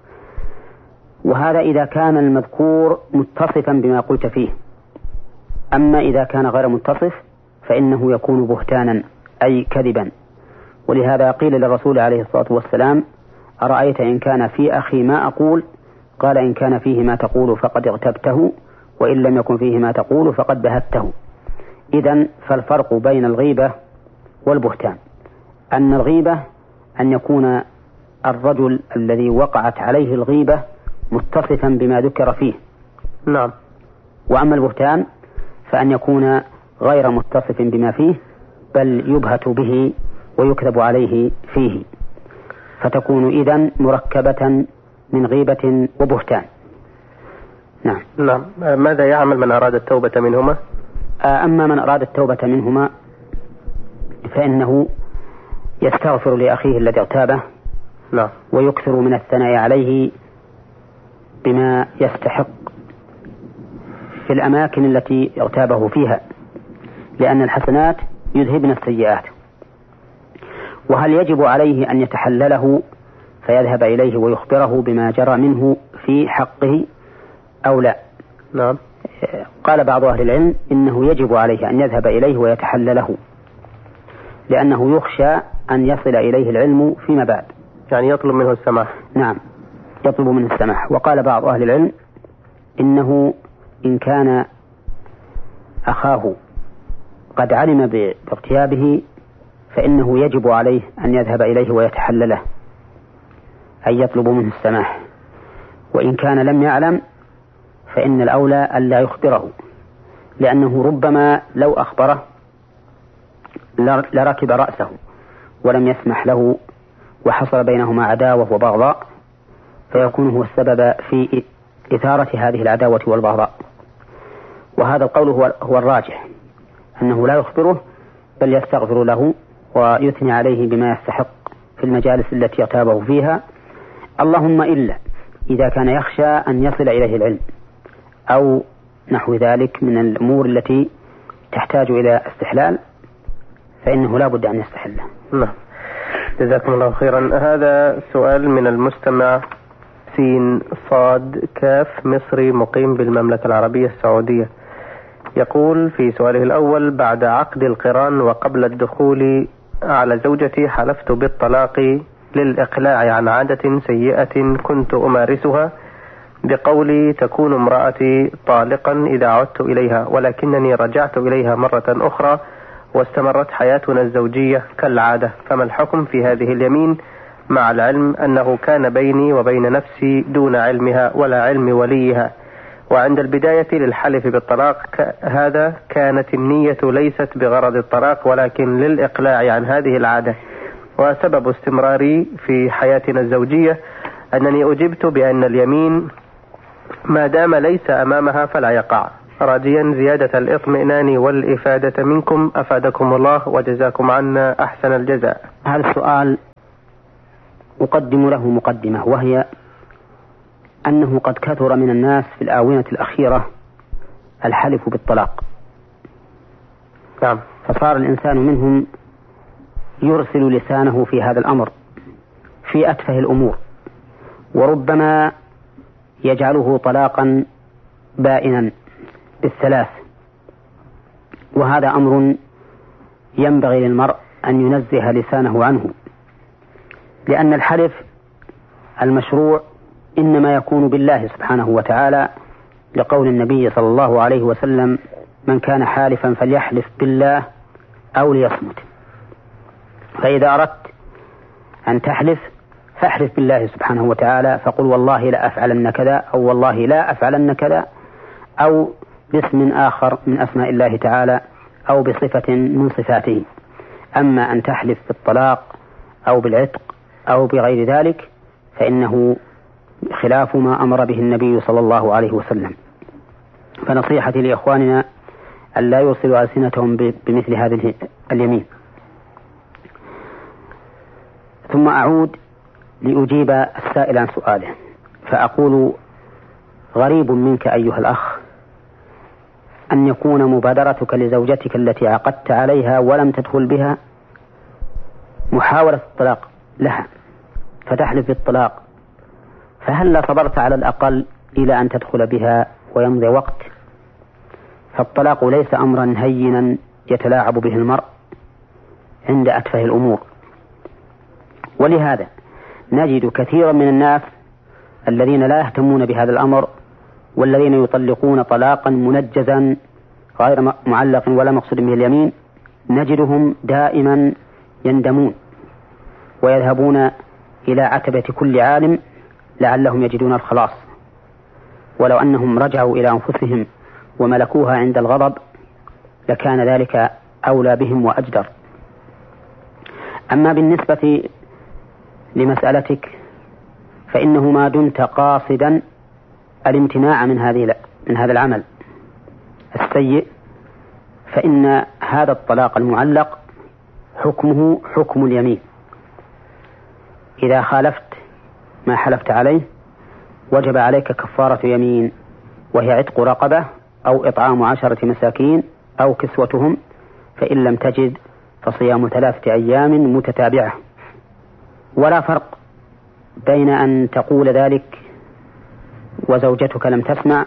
Speaker 3: وهذا إذا كان المذكور متصفا بما قلت فيه. أما إذا كان غير متصف فإنه يكون بهتانا أي كذبا. ولهذا قيل للرسول عليه الصلاة والسلام: أرأيت إن كان في أخي ما أقول؟ قال: إن كان فيه ما تقول فقد اغتبته، وإن لم يكن فيه ما تقول فقد بهته. إذن فالفرق بين الغيبة والبهتان أن الغيبة أن يكون الرجل الذي وقعت عليه الغيبة متصفا بما ذكر فيه.
Speaker 2: نعم.
Speaker 3: وأما البهتان فأن يكون غير متصف بما فيه، بل يبهت به ويكذب عليه فيه، فتكون إذن مركبة من غيبة وبهتان. نعم.
Speaker 2: نعم. ماذا يعمل من أراد التوبة منهما؟
Speaker 3: أما من أراد التوبة منهما فإنه يستغفر لأخيه الذي اغتابه.
Speaker 2: نعم.
Speaker 3: ويكثر من الثناء عليه بما يستحق في الأماكن التي اغتابه فيها، لأن الحسنات يذهبن السيئات. وهل يجب عليه أن يتحلله فيذهب إليه ويخبره بما جرى منه في حقه أو لا؟
Speaker 2: نعم.
Speaker 3: قال بعض أهل العلم إنه يجب عليه أن يذهب إليه ويتحلله، لأنه يخشى أن يصل إليه العلم فيما بعد.
Speaker 2: يعني يطلب منه السماح.
Speaker 3: نعم، يطلب منه السماح. وقال بعض أهل العلم إنه إن كان أخاه قد علم باغتيابه فإنه يجب عليه أن يذهب إليه ويتحلله، أي يطلب منه السماح. وإن كان لم يعلم فإن الأولى ألا يخبره، لأنه ربما لو أخبره لركب رأسه ولم يسمح له وحصل بينهما عداوة وبغضاء، فيكون هو السبب في إثارة هذه العداوة والبغضاء. وهذا القول هو, هو الراجح، أنه لا يخبره بل يستغفر له ويثني عليه بما يستحق في المجالس التي يغتابه فيها، اللهم إلا إذا كان يخشى أن يصل إليه العلم أو نحو ذلك من الأمور التي تحتاج إلى استحلال، فإنه لا بد أن يستحله.
Speaker 2: نعم. جزاكم الله خيرا. هذا سؤال من المستمع سين صاد كاف مصري مقيم بالمملكة العربية السعودية. يقول في سؤاله الأول: بعد عقد القران وقبل الدخول على زوجتي حلفت بالطلاق للإقلاع عن عادة سيئة كنت أمارسها بقولي تكون امرأتي طالقا إذا عدت إليها، ولكنني رجعت إليها مرة أخرى واستمرت حياتنا الزوجية كالعادة، فما الحكم في هذه اليمين مع العلم أنه كان بيني وبين نفسي دون علمها ولا علم وليها، وعند البداية للحلف بالطلاق هذا كانت النية ليست بغرض الطلاق ولكن للإقلاع عن هذه العادة، وسبب استمراري في حياتنا الزوجية أنني أجبت بأن اليمين ما دام ليس أمامها فلا يقع، راجيا زيادة الإطمئنان والإفادة منكم أفادكم الله وجزاكم عنا أحسن الجزاء.
Speaker 3: هذا السؤال أقدم له مقدمة، وهي أنه قد كثر من الناس في الآونة الأخيرة الحلف بالطلاق.
Speaker 2: نعم.
Speaker 3: فصار الإنسان منهم يرسل لسانه في هذا الأمر في أتفه الأمور، وربما يجعله طلاقا بائنا بالثلاث، وهذا أمر ينبغي للمرء أن ينزه لسانه عنه، لأن الحلف المشروع إنما يكون بالله سبحانه وتعالى، لقول النبي صلى الله عليه وسلم: من كان حالفا فليحلف بالله أو ليصمت. فإذا أردت أن تحلف فاحلف بالله سبحانه وتعالى، فقل والله لا أفعلن كذا، أو والله لا أفعلن كذا، أو باسم آخر من أسماء الله تعالى، أو بصفة من صفاته. أما أن تحلف بالطلاق أو بالعتق أو بغير ذلك فإنه خلاف ما أمر به النبي صلى الله عليه وسلم. فنصيحتي لإخواننا أن لا يرسلوا ألسنتهم بمثل هذه اليمين. ثم أعود لأجيب السائل عن سؤاله، فأقول: غريب منك أيها الأخ أن يكون مبادرتك لزوجتك التي عقدت عليها ولم تدخل بها محاولة الطلاق لها فتحلف بالطلاق، فهل صبرت على الأقل إلى أن تدخل بها ويمضي وقت؟ فالطلاق ليس أمرا هينا يتلاعب به المرء عند أتفه الأمور. ولهذا نجد كثيرا من الناس الذين لا يهتمون بهذا الأمر، والذين يطلقون طلاقا منجزا غير معلق ولا مقصود به اليمين، نجدهم دائما يندمون ويذهبون إلى عتبة كل عالم لعلهم يجدون الخلاص، ولو أنهم رجعوا إلى أنفسهم وملكوها عند الغضب لكان ذلك أولى بهم وأجدر. أما بالنسبة لمسألتك فإنه ما دمت قاصدا الامتناع من هذه من هذا العمل السيء فإن هذا الطلاق المعلق حكمه حكم اليمين. إذا خالفت ما حلفت عليه وجب عليك كفارة يمين، وهي عتق رقبة أو إطعام عشرة مساكين أو كسوتهم، فإن لم تجد فصيام ثلاثة أيام متتابعة. ولا فرق بين أن تقول ذلك وزوجتك لم تسمع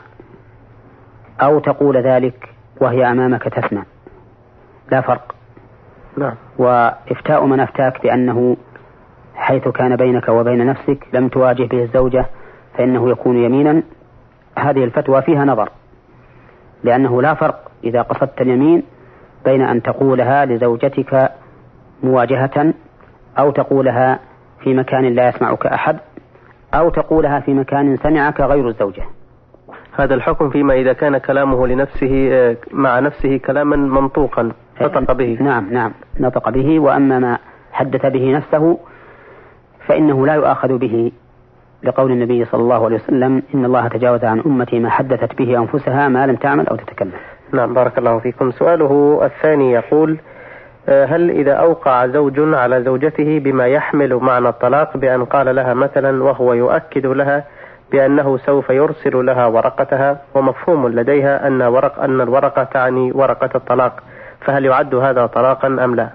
Speaker 3: أو تقول ذلك وهي أمامك تسمع، لا فرق.
Speaker 2: نعم.
Speaker 3: وإفتاء من أفتاك بأنه حيث كان بينك وبين نفسك لم تواجه به الزوجة فإنه يكون يمينا، هذه الفتوى فيها نظر، لأنه لا فرق إذا قصدت اليمين بين أن تقولها لزوجتك مواجهة أو تقولها في مكان لا يسمعك أحد أو تقولها في مكان سمعك غير الزوجة.
Speaker 2: هذا الحكم فيما إذا كان كلامه لنفسه مع نفسه كلاما منطوقا نطق به.
Speaker 3: نعم نعم نطق به. وأما ما حدث به نفسه فإنه لا يؤاخذ به، لقول النبي صلى الله عليه وسلم: إن الله تجاوز عن أمتي ما حدثت به أنفسها ما لم تعمل أو تتكلم.
Speaker 2: نعم بارك الله فيكم. سؤاله الثاني يقول: هل إذا أوقع زوج على زوجته بما يحمل معنى الطلاق بأن قال لها مثلا وهو يؤكد لها بأنه سوف يرسل لها ورقتها، ومفهوم لديها أن ورق أن الورقة تعني ورقة الطلاق، فهل يعد هذا طلاقا أم لا؟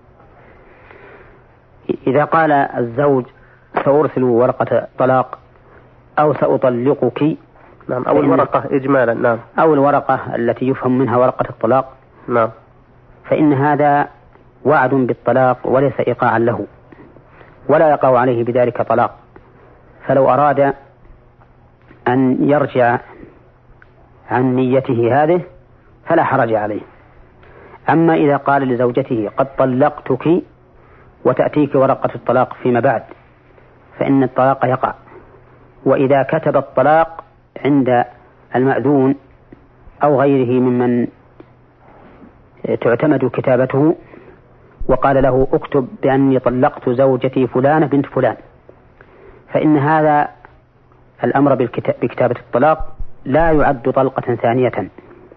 Speaker 3: إذا قال الزوج سأرسل ورقة طلاق أو سأطلقك،
Speaker 2: نعم، أو الورقة إجمالا، نعم،
Speaker 3: أو الورقة التي يفهم منها ورقة الطلاق،
Speaker 2: نعم،
Speaker 3: فإن هذا وعد بالطلاق وليس إيقاعا له، ولا يقع عليه بذلك طلاق. فلو أراد أن يرجع عن نيته هذه فلا حرج عليه. أما إذا قال لزوجته قد طلقتك وتأتيك ورقة الطلاق فيما بعد فإن الطلاق يقع. وإذا كتب الطلاق عند المأذون أو غيره ممن تعتمد كتابته وقال له اكتب بأني طلقت زوجتي فلانة بنت فلان، فإن هذا الأمر بكتابة الطلاق لا يعد طلقة ثانية،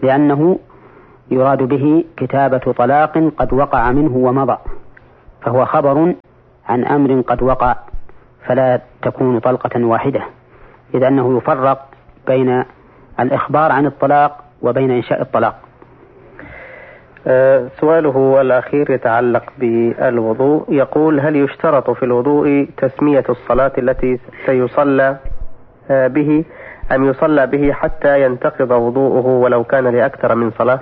Speaker 3: لأنه يراد به كتابة طلاق قد وقع منه ومضى، فهو خبر عن أمر قد وقع، فلا تكون طلقة واحدة، إذ أنه يفرق بين الإخبار عن الطلاق وبين إنشاء الطلاق.
Speaker 2: أه سؤاله الأخير يتعلق بالوضوء، يقول: هل يشترط في الوضوء تسمية الصلاة التي سيصلى به أم يصلى به حتى ينتقض وضوءه ولو كان لأكثر من صلاة؟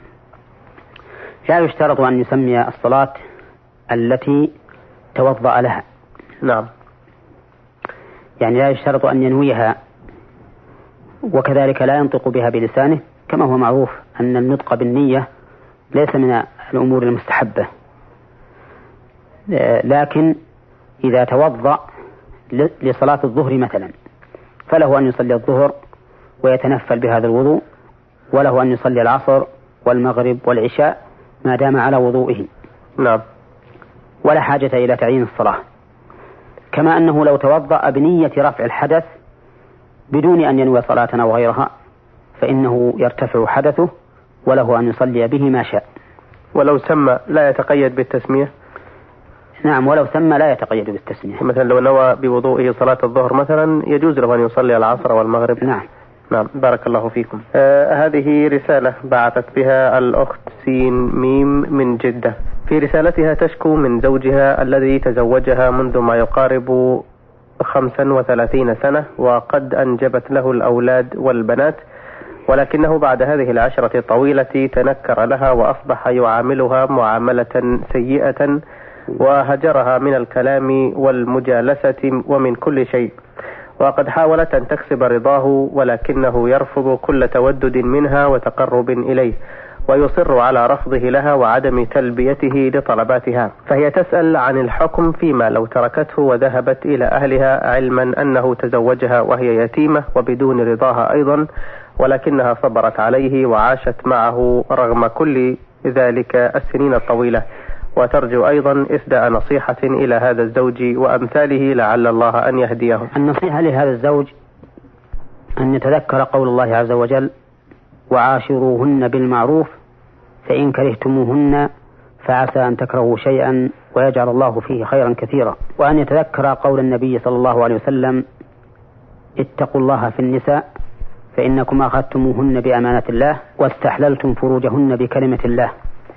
Speaker 3: لا يشترط أن يسمي الصلاة التي توضأ لها.
Speaker 2: نعم.
Speaker 3: يعني لا يشترط أن ينويها، وكذلك لا ينطق بها بلسانه، كما هو معروف أن النطق بالنية ليس من الأمور المستحبة، لكن إذا توضأ لصلاة الظهر مثلا فله أن يصلي الظهر ويتنفل بهذا الوضوء، وله أن يصلي العصر والمغرب والعشاء ما دام على وضوئه.
Speaker 2: نعم.
Speaker 3: ولا حاجة إلى تعيين الصلاة، كما أنه لو توضأ بنية رفع الحدث بدون أن ينوي صلاة أو غيرها فإنه يرتفع حدثه وله أن يصلي به ما شاء.
Speaker 2: ولو سمى لا يتقيد بالتسمية؟
Speaker 3: نعم، ولو سمى لا يتقيد بالتسمية.
Speaker 2: مثلا لو نوى بوضوئه صلاة الظهر مثلا يجوز له أن يصلي العصر والمغرب.
Speaker 3: نعم.
Speaker 2: نعم، بارك الله فيكم. آه هذه رسالة بعثت بها الأخت سين ميم من جدة. في رسالتها تشكو من زوجها الذي تزوجها منذ ما يقارب خمسا وثلاثين سنة، وقد أنجبت له الأولاد والبنات، ولكنه بعد هذه العشرة الطويلة تنكر لها وأصبح يعاملها معاملة سيئة، وهجرها من الكلام والمجالسة ومن كل شيء، وقد حاولت أن تكسب رضاه ولكنه يرفض كل تودد منها وتقرب إليه، ويصر على رفضه لها وعدم تلبيته لطلباتها. فهي تسأل عن الحكم فيما لو تركته وذهبت إلى أهلها، علما أنه تزوجها وهي يتيمة وبدون رضاها أيضا، ولكنها صبرت عليه وعاشت معه رغم كل ذلك السنين الطويلة، وترجو أيضا إسداء نصيحة إلى هذا الزوج وأمثاله لعل الله أن يهديه.
Speaker 3: النصيحة لهذا الزوج أن يتذكر قول الله عز وجل: وعاشروهن بالمعروف فإن كرهتموهن فعسى أن تكرهوا شيئا ويجعل الله فيه خيرا كثيرا، وأن يتذكر قول النبي صلى الله عليه وسلم: اتقوا الله في النساء فإنكم أخذتموهن بأمانة الله واستحللتم فروجهن بكلمة الله.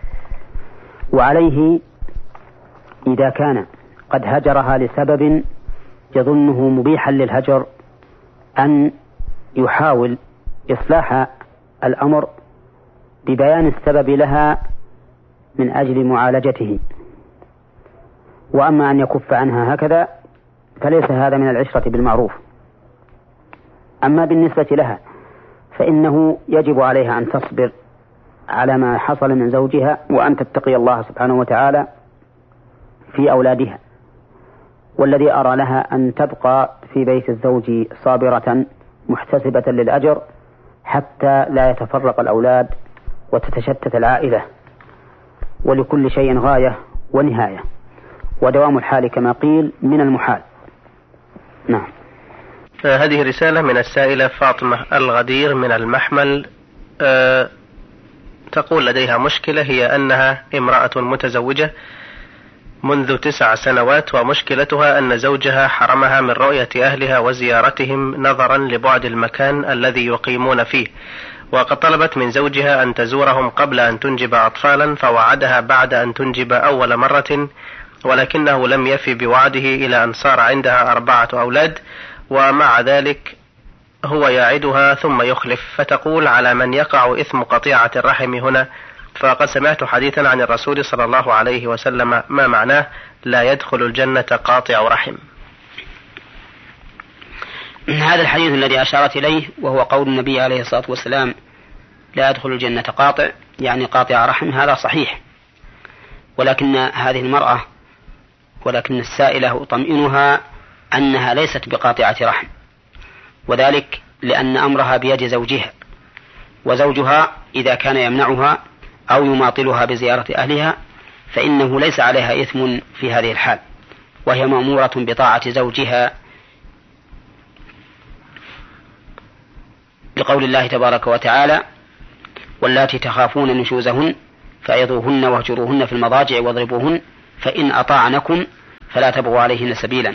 Speaker 3: وعليه إذا كان قد هجرها لسبب يظنه مبيحا للهجر أن يحاول إصلاح الأمر ببيان السبب لها من أجل معالجته، وأما أن يكف عنها هكذا فليس هذا من العشرة بالمعروف. أما بالنسبة لها فإنه يجب عليها أن تصبر على ما حصل من زوجها، وأن تتقي الله سبحانه وتعالى في أولادها. والذي أرى لها أن تبقى في بيت الزوج صابرة محتسبة للأجر حتى لا يتفرق الأولاد وتتشتت العائلة، ولكل شيء غاية ونهاية، ودوام الحال كما قيل من المحال. نعم.
Speaker 2: هذه رسالة من السائلة فاطمة الغدير من المحمل. أه تقول لديها مشكلة، هي أنها امرأة متزوجة منذ تسع سنوات، ومشكلتها أن زوجها حرمها من رؤية أهلها وزيارتهم نظرا لبعد المكان الذي يقيمون فيه، وقد طلبت من زوجها أن تزورهم قبل أن تنجب أطفالا، فوعدها بعد أن تنجب أول مرة، ولكنه لم يفي بوعده إلى أن صار عندها أربعة أولاد، ومع ذلك هو يعدها ثم يخلف. فتقول: على من يقع إثم قطيعة الرحم هنا؟ فقد سمعت حديثا عن الرسول صلى الله عليه وسلم ما معناه: لا يدخل الجنة قاطع رحم.
Speaker 3: هذا الحديث الذي أشارت إليه وهو قول النبي عليه الصلاة والسلام: لا يدخل الجنة قاطع، يعني قاطع رحم، هذا صحيح. ولكن هذه المرأة ولكن السائلة أطمئنها أنها ليست بقاطعة رحم، وذلك لأن أمرها بيد زوجها، وزوجها إذا كان يمنعها أو يماطلها بزيارة أهلها فإنه ليس عليها إثم في هذه الحال، وهي مأمورة بطاعة زوجها لقول الله تبارك وتعالى: واللاتي تخافون نشوزهن فعظوهن واهجروهن في المضاجع واضربوهن فإن أطاعنكم فلا تبغوا عليهن سبيلا.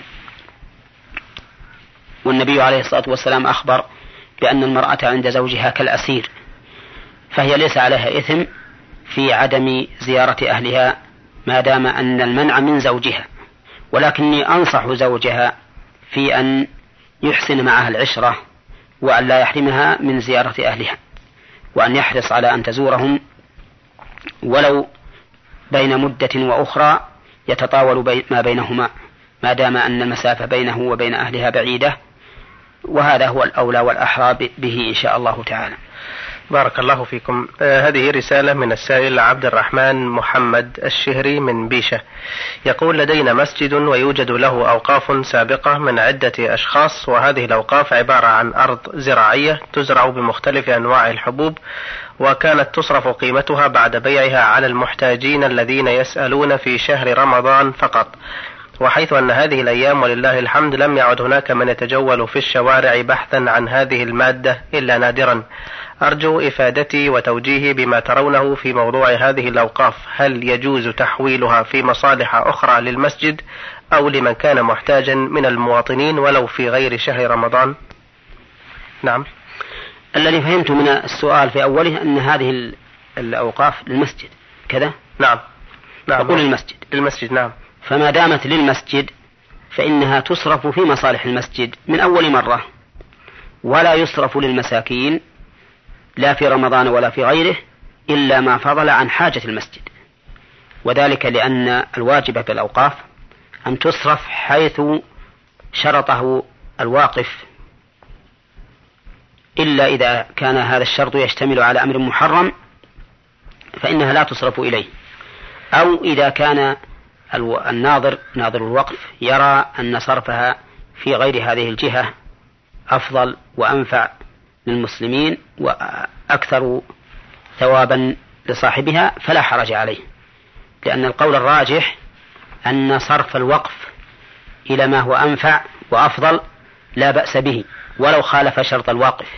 Speaker 3: والنبي عليه الصلاة والسلام أخبر بأن المرأة عند زوجها كالأسير، فهي ليس عليها إثم في عدم زيارة أهلها ما دام أن المنع من زوجها، ولكني أنصح زوجها في أن يحسن معها العشرة وأن لا يحرمها من زيارة أهلها، وأن يحرص على أن تزورهم ولو بين مدة وأخرى يتطاول ما بينهما ما دام أن المسافة بينه وبين أهلها بعيدة، وهذا هو الأولى والأحرى به إن شاء الله تعالى.
Speaker 2: بارك الله فيكم. آه هذه رسالة من السائل عبد الرحمن محمد الشهري من بيشة، يقول: لدينا مسجد ويوجد له أوقاف سابقة من عدة أشخاص، وهذه الأوقاف عبارة عن أرض زراعية تزرع بمختلف أنواع الحبوب، وكانت تصرف قيمتها بعد بيعها على المحتاجين الذين يسألون في شهر رمضان فقط، وحيث أن هذه الأيام ولله الحمد لم يعد هناك من يتجول في الشوارع بحثا عن هذه المادة إلا نادرا. أرجو إفادتي وتوجيهي بما ترونه في موضوع هذه الأوقاف، هل يجوز تحويلها في مصالح أخرى للمسجد أو لمن كان محتاجا من المواطنين ولو في غير شهر رمضان؟ نعم.
Speaker 3: الذي فهمت من السؤال في أوله أن هذه الأوقاف للمسجد كذا؟
Speaker 2: نعم نعم
Speaker 3: أقول المسجد
Speaker 2: المسجد نعم.
Speaker 3: فما دامت للمسجد فإنها تصرف في مصالح المسجد من أول مرة، ولا يصرف للمساكين لا في رمضان ولا في غيره إلا ما فضل عن حاجة المسجد، وذلك لأن الواجب في الأوقاف أن تصرف حيث شرطه الواقف، إلا إذا كان هذا الشرط يشتمل على أمر محرم فإنها لا تصرف إليه، أو إذا كان الناظر ناظر الوقف يرى أن صرفها في غير هذه الجهة أفضل وأنفع للمسلمين وأكثر ثوابا لصاحبها فلا حرج عليه، لأن القول الراجح أن صرف الوقف إلى ما هو أنفع وأفضل لا بأس به ولو خالف شرط الواقف.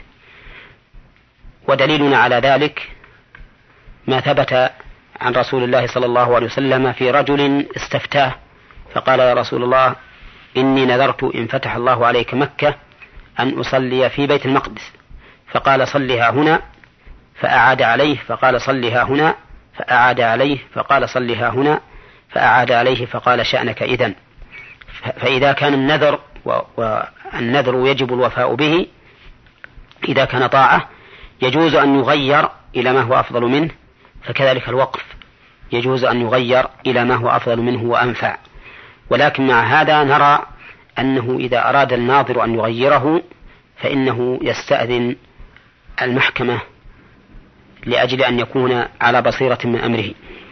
Speaker 3: ودليلنا على ذلك ما ثبت عن رسول الله صلى الله عليه وسلم في رجل استفتاه فقال: يا رسول الله، إني نذرت إن فتح الله عليك مكة أن أصلي في بيت المقدس، فقال: صلها هنا، فأعاد عليه، فقال: صلها هنا، فأعاد عليه، فقال: صلها هنا، فأعاد عليه، فقال: شأنك إذن. فإذا كان النذر والنذر يجب الوفاء به إذا كان طاعة يجوز أن يغير إلى ما هو أفضل منه، فكذلك الوقف يجوز أن يغير إلى ما هو أفضل منه وأنفع. ولكن مع هذا نرى أنه إذا أراد الناظر أن يغيره فإنه يستأذن المحكمة لأجل أن يكون على بصيرة من أمره.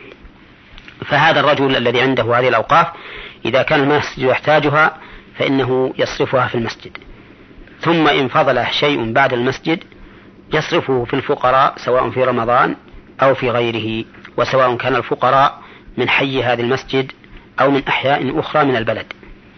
Speaker 3: فهذا الرجل الذي عنده هذه الأوقاف إذا كان المسجد يحتاجها فإنه يصرفها في المسجد، ثم إن فضل شيء بعد المسجد يصرفه في الفقراء سواء في رمضان أو في غيره، وسواء كان الفقراء من حي هذا المسجد أو من أحياء أخرى من البلد.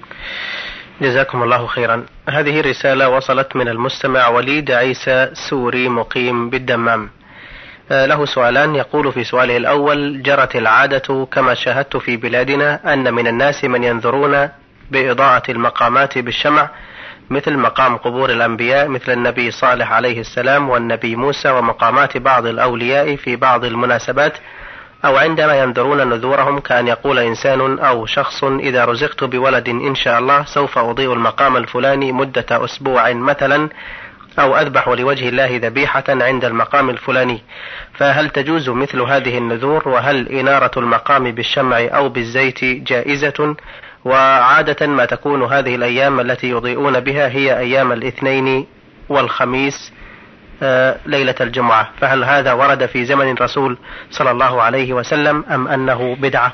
Speaker 2: جزاكم الله خيرا. هذه الرسالة وصلت من المستمع وليد عيسى سوري مقيم بالدمام، له سؤالان. يقول في سؤاله الأول: جرت العادة كما شاهدت في بلادنا أن من الناس من ينذرون بإضاءة المقامات بالشمع مثل مقام قبور الأنبياء مثل النبي صالح عليه السلام والنبي موسى ومقامات بعض الأولياء في بعض المناسبات، أو عندما ينذرون نذورهم كأن يقول إنسان أو شخص: إذا رزقت بولد إن شاء الله سوف أضيء المقام الفلاني مدة أسبوع مثلا، أو أذبح لوجه الله ذبيحة عند المقام الفلاني. فهل تجوز مثل هذه النذور؟ وهل إنارة المقام بالشمع أو بالزيت جائزة؟ وعادة ما تكون هذه الأيام التي يضيئون بها هي أيام الاثنين والخميس آه ليلة الجمعة، فهل هذا ورد في زمن الرسول صلى الله عليه وسلم أم أنه بدعة؟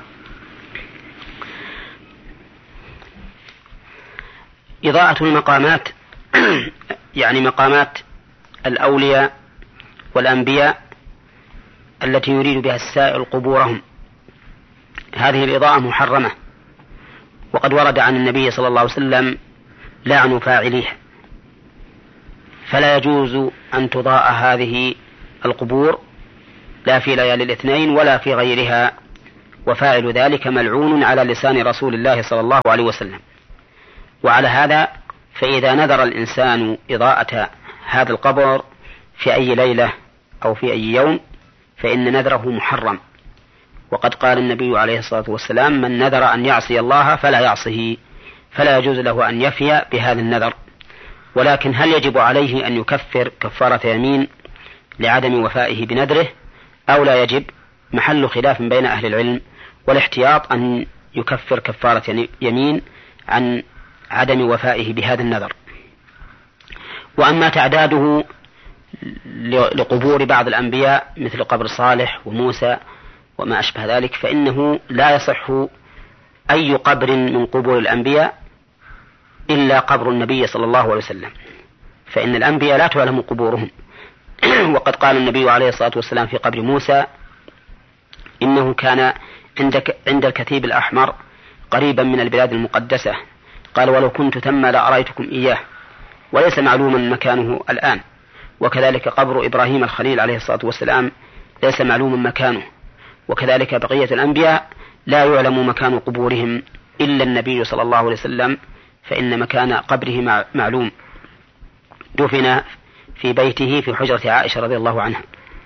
Speaker 3: إضاءة المقامات يعني مقامات الأولياء والأنبياء التي يريد بها السائل قبورهم، هذه الإضاءة محرمة، وقد ورد عن النبي صلى الله عليه وسلم لعن فاعليها، فلا يجوز أن تضاء هذه القبور لا في ليالي الاثنين ولا في غيرها، وفاعل ذلك ملعون على لسان رسول الله صلى الله عليه وسلم. وعلى هذا فإذا نذر الإنسان إضاءة هذا القبر في أي ليلة أو في أي يوم فإن نذره محرم، وقد قال النبي عليه الصلاة والسلام: من نذر أن يعصي الله فلا يعصه، فلا يجوز له أن يفي بهذا النذر. ولكن هل يجب عليه أن يكفر كفارة يمين لعدم وفائه بنذره أو لا يجب؟ محل خلاف بين أهل العلم، والاحتياط أن يكفر كفارة يمين عن عدم وفائه بهذا النذر. وأما تعداده لقبور بعض الأنبياء مثل قبر صالح وموسى وما أشبه ذلك فإنه لا يصح أي قبر من قبور الأنبياء إلا قبر النبي صلى الله عليه وسلم، فإن الأنبياء لا تعلم قبورهم. وقد قال النبي عليه الصلاة والسلام في قبر موسى: إنه كان عند الكثيب الأحمر قريبا من البلاد المقدسة، قال: ولو كنت ثم لأريتكم إياه، وليس معلوما مكانه الآن. وكذلك قبر إبراهيم الخليل عليه الصلاة والسلام ليس معلوما مكانه، وكذلك بقية الأنبياء لا يعلم مكان قبورهم إلا النبي صلى الله عليه وسلم، فإن مكان قبره معلوم، دفن في بيته في حجرة عائشة رضي الله عنها.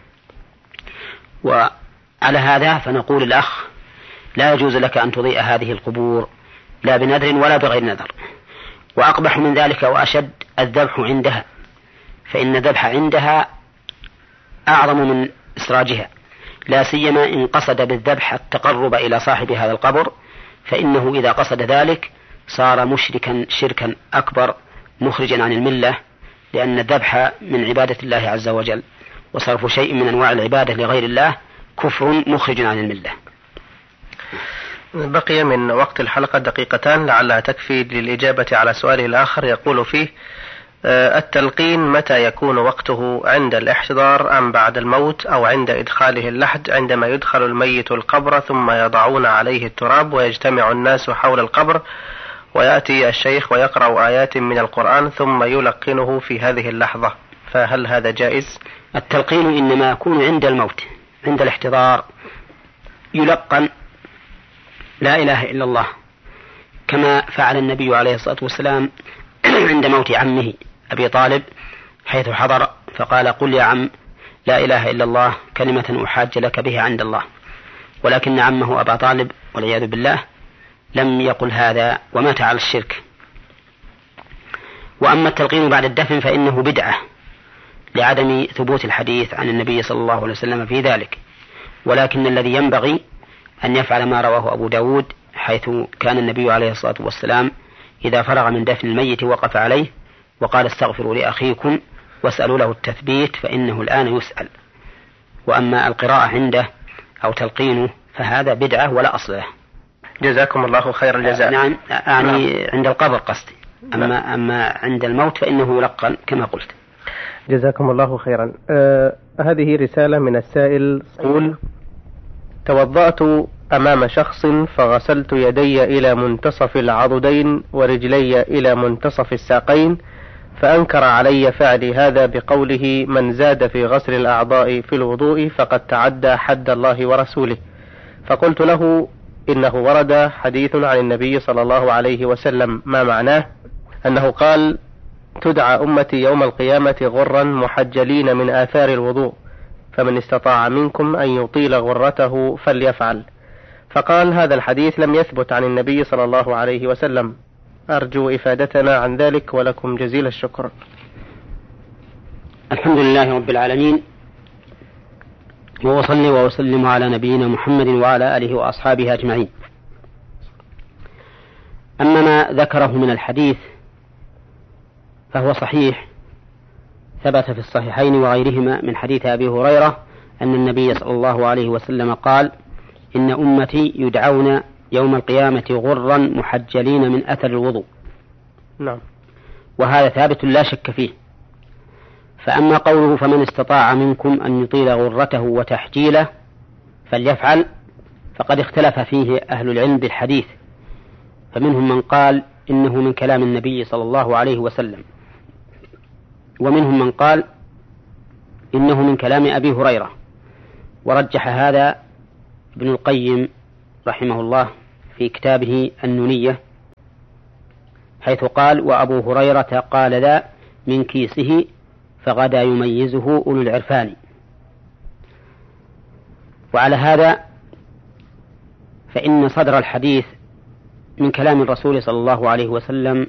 Speaker 3: وعلى هذا فنقول الأخ: لا يجوز لك أن تضيء هذه القبور لا بنذر ولا بغير نذر. وأقبح من ذلك وأشد الذبح عندها، فإن الذبح عندها أعظم من إسراجها، لا سيما إن قصد بالذبح التقرب إلى صاحب هذا القبر، فإنه إذا قصد ذلك صار مشركا شركا أكبر مخرجا عن الملة، لأن الذبح من عبادة الله عز وجل، وصرف شيء من أنواع العبادة لغير الله كفر مخرج عن الملة.
Speaker 2: بقي من وقت الحلقة دقيقتان لعلها تكفي للإجابة على سؤاله الآخر. يقول فيه: التلقين متى يكون وقته؟ عند الاحتضار أم بعد الموت أو عند إدخاله اللحد، عندما يدخل الميت القبر ثم يضعون عليه التراب ويجتمع الناس حول القبر ويأتي الشيخ ويقرأ آيات من القرآن ثم يلقنه في هذه اللحظة، فهل هذا جائز؟
Speaker 3: التلقين إنما يكون عند الموت، عند الاحتضار يلقن لا إله إلا الله، كما فعل النبي عليه الصلاة والسلام عند موت عمه أبي طالب، حيث حضر فقال: قل يا عم لا إله إلا الله كلمة أحاج لك بها عند الله. ولكن عمه أبا طالب والعياذ بالله لم يقل هذا ومات على الشرك. وأما التلقين بعد الدفن فإنه بدعة لعدم ثبوت الحديث عن النبي صلى الله عليه وسلم في ذلك، ولكن الذي ينبغي أن يفعل ما رواه أبو داود، حيث كان النبي عليه الصلاة والسلام إذا فرغ من دفن الميت وقف عليه وقال: استغفروا لأخيكم واسألوا له التثبيت فإنه الآن يسأل. وأما القراءة عنده أو تلقينه فهذا بدعة ولا أصل له.
Speaker 2: جزاكم الله خير الجزاء.
Speaker 3: نعم، يعني عند القبر قصدي، أما, أما عند الموت فإنه يلقن كما قلت.
Speaker 2: جزاكم الله خيرا. آه هذه رسالة من السائل يقول: توضأت أمام شخص فغسلت يدي إلى منتصف العضدين ورجلي إلى منتصف الساقين، فأنكر علي فعلي هذا بقوله: من زاد في غسل الأعضاء في الوضوء فقد تعدى حد الله ورسوله. فقلت له: إنه ورد حديث عن النبي صلى الله عليه وسلم، ما معناه؟ أنه قال: تدعى أمتي يوم القيامة غرا محجلين من آثار الوضوء، فمن استطاع منكم أن يطيل غرته فليفعل. فقال: هذا الحديث لم يثبت عن النبي صلى الله عليه وسلم، أرجو إفادتنا عن ذلك ولكم جزيل الشكر.
Speaker 3: الحمد لله رب العالمين، وصلي وسلم على نبينا محمد وعلى آله وأصحابه أجمعين. أما ما ذكره من الحديث فهو صحيح، ثبت في الصحيحين وغيرهما من حديث أبي هريرة أن النبي صلى الله عليه وسلم قال: إن أمتي يدعون يوم القيامة غرا محجلين من أثر الوضوء.
Speaker 2: نعم.
Speaker 3: وهذا ثابت لا شك فيه. فأما قوله: فمن استطاع منكم أن يطيل غرته وتحجيله فليفعل، فقد اختلف فيه أهل العلم بالحديث، فمنهم من قال إنه من كلام النبي صلى الله عليه وسلم، ومنهم من قال إنه من كلام أبي هريرة، ورجح هذا ابن القيم رحمه الله في كتابه النونية، حيث قال: وأبو هريرة قال ذا من كيسه فغدا يميزه أولو العرفان. وعلى هذا فإن صدر الحديث من كلام الرسول صلى الله عليه وسلم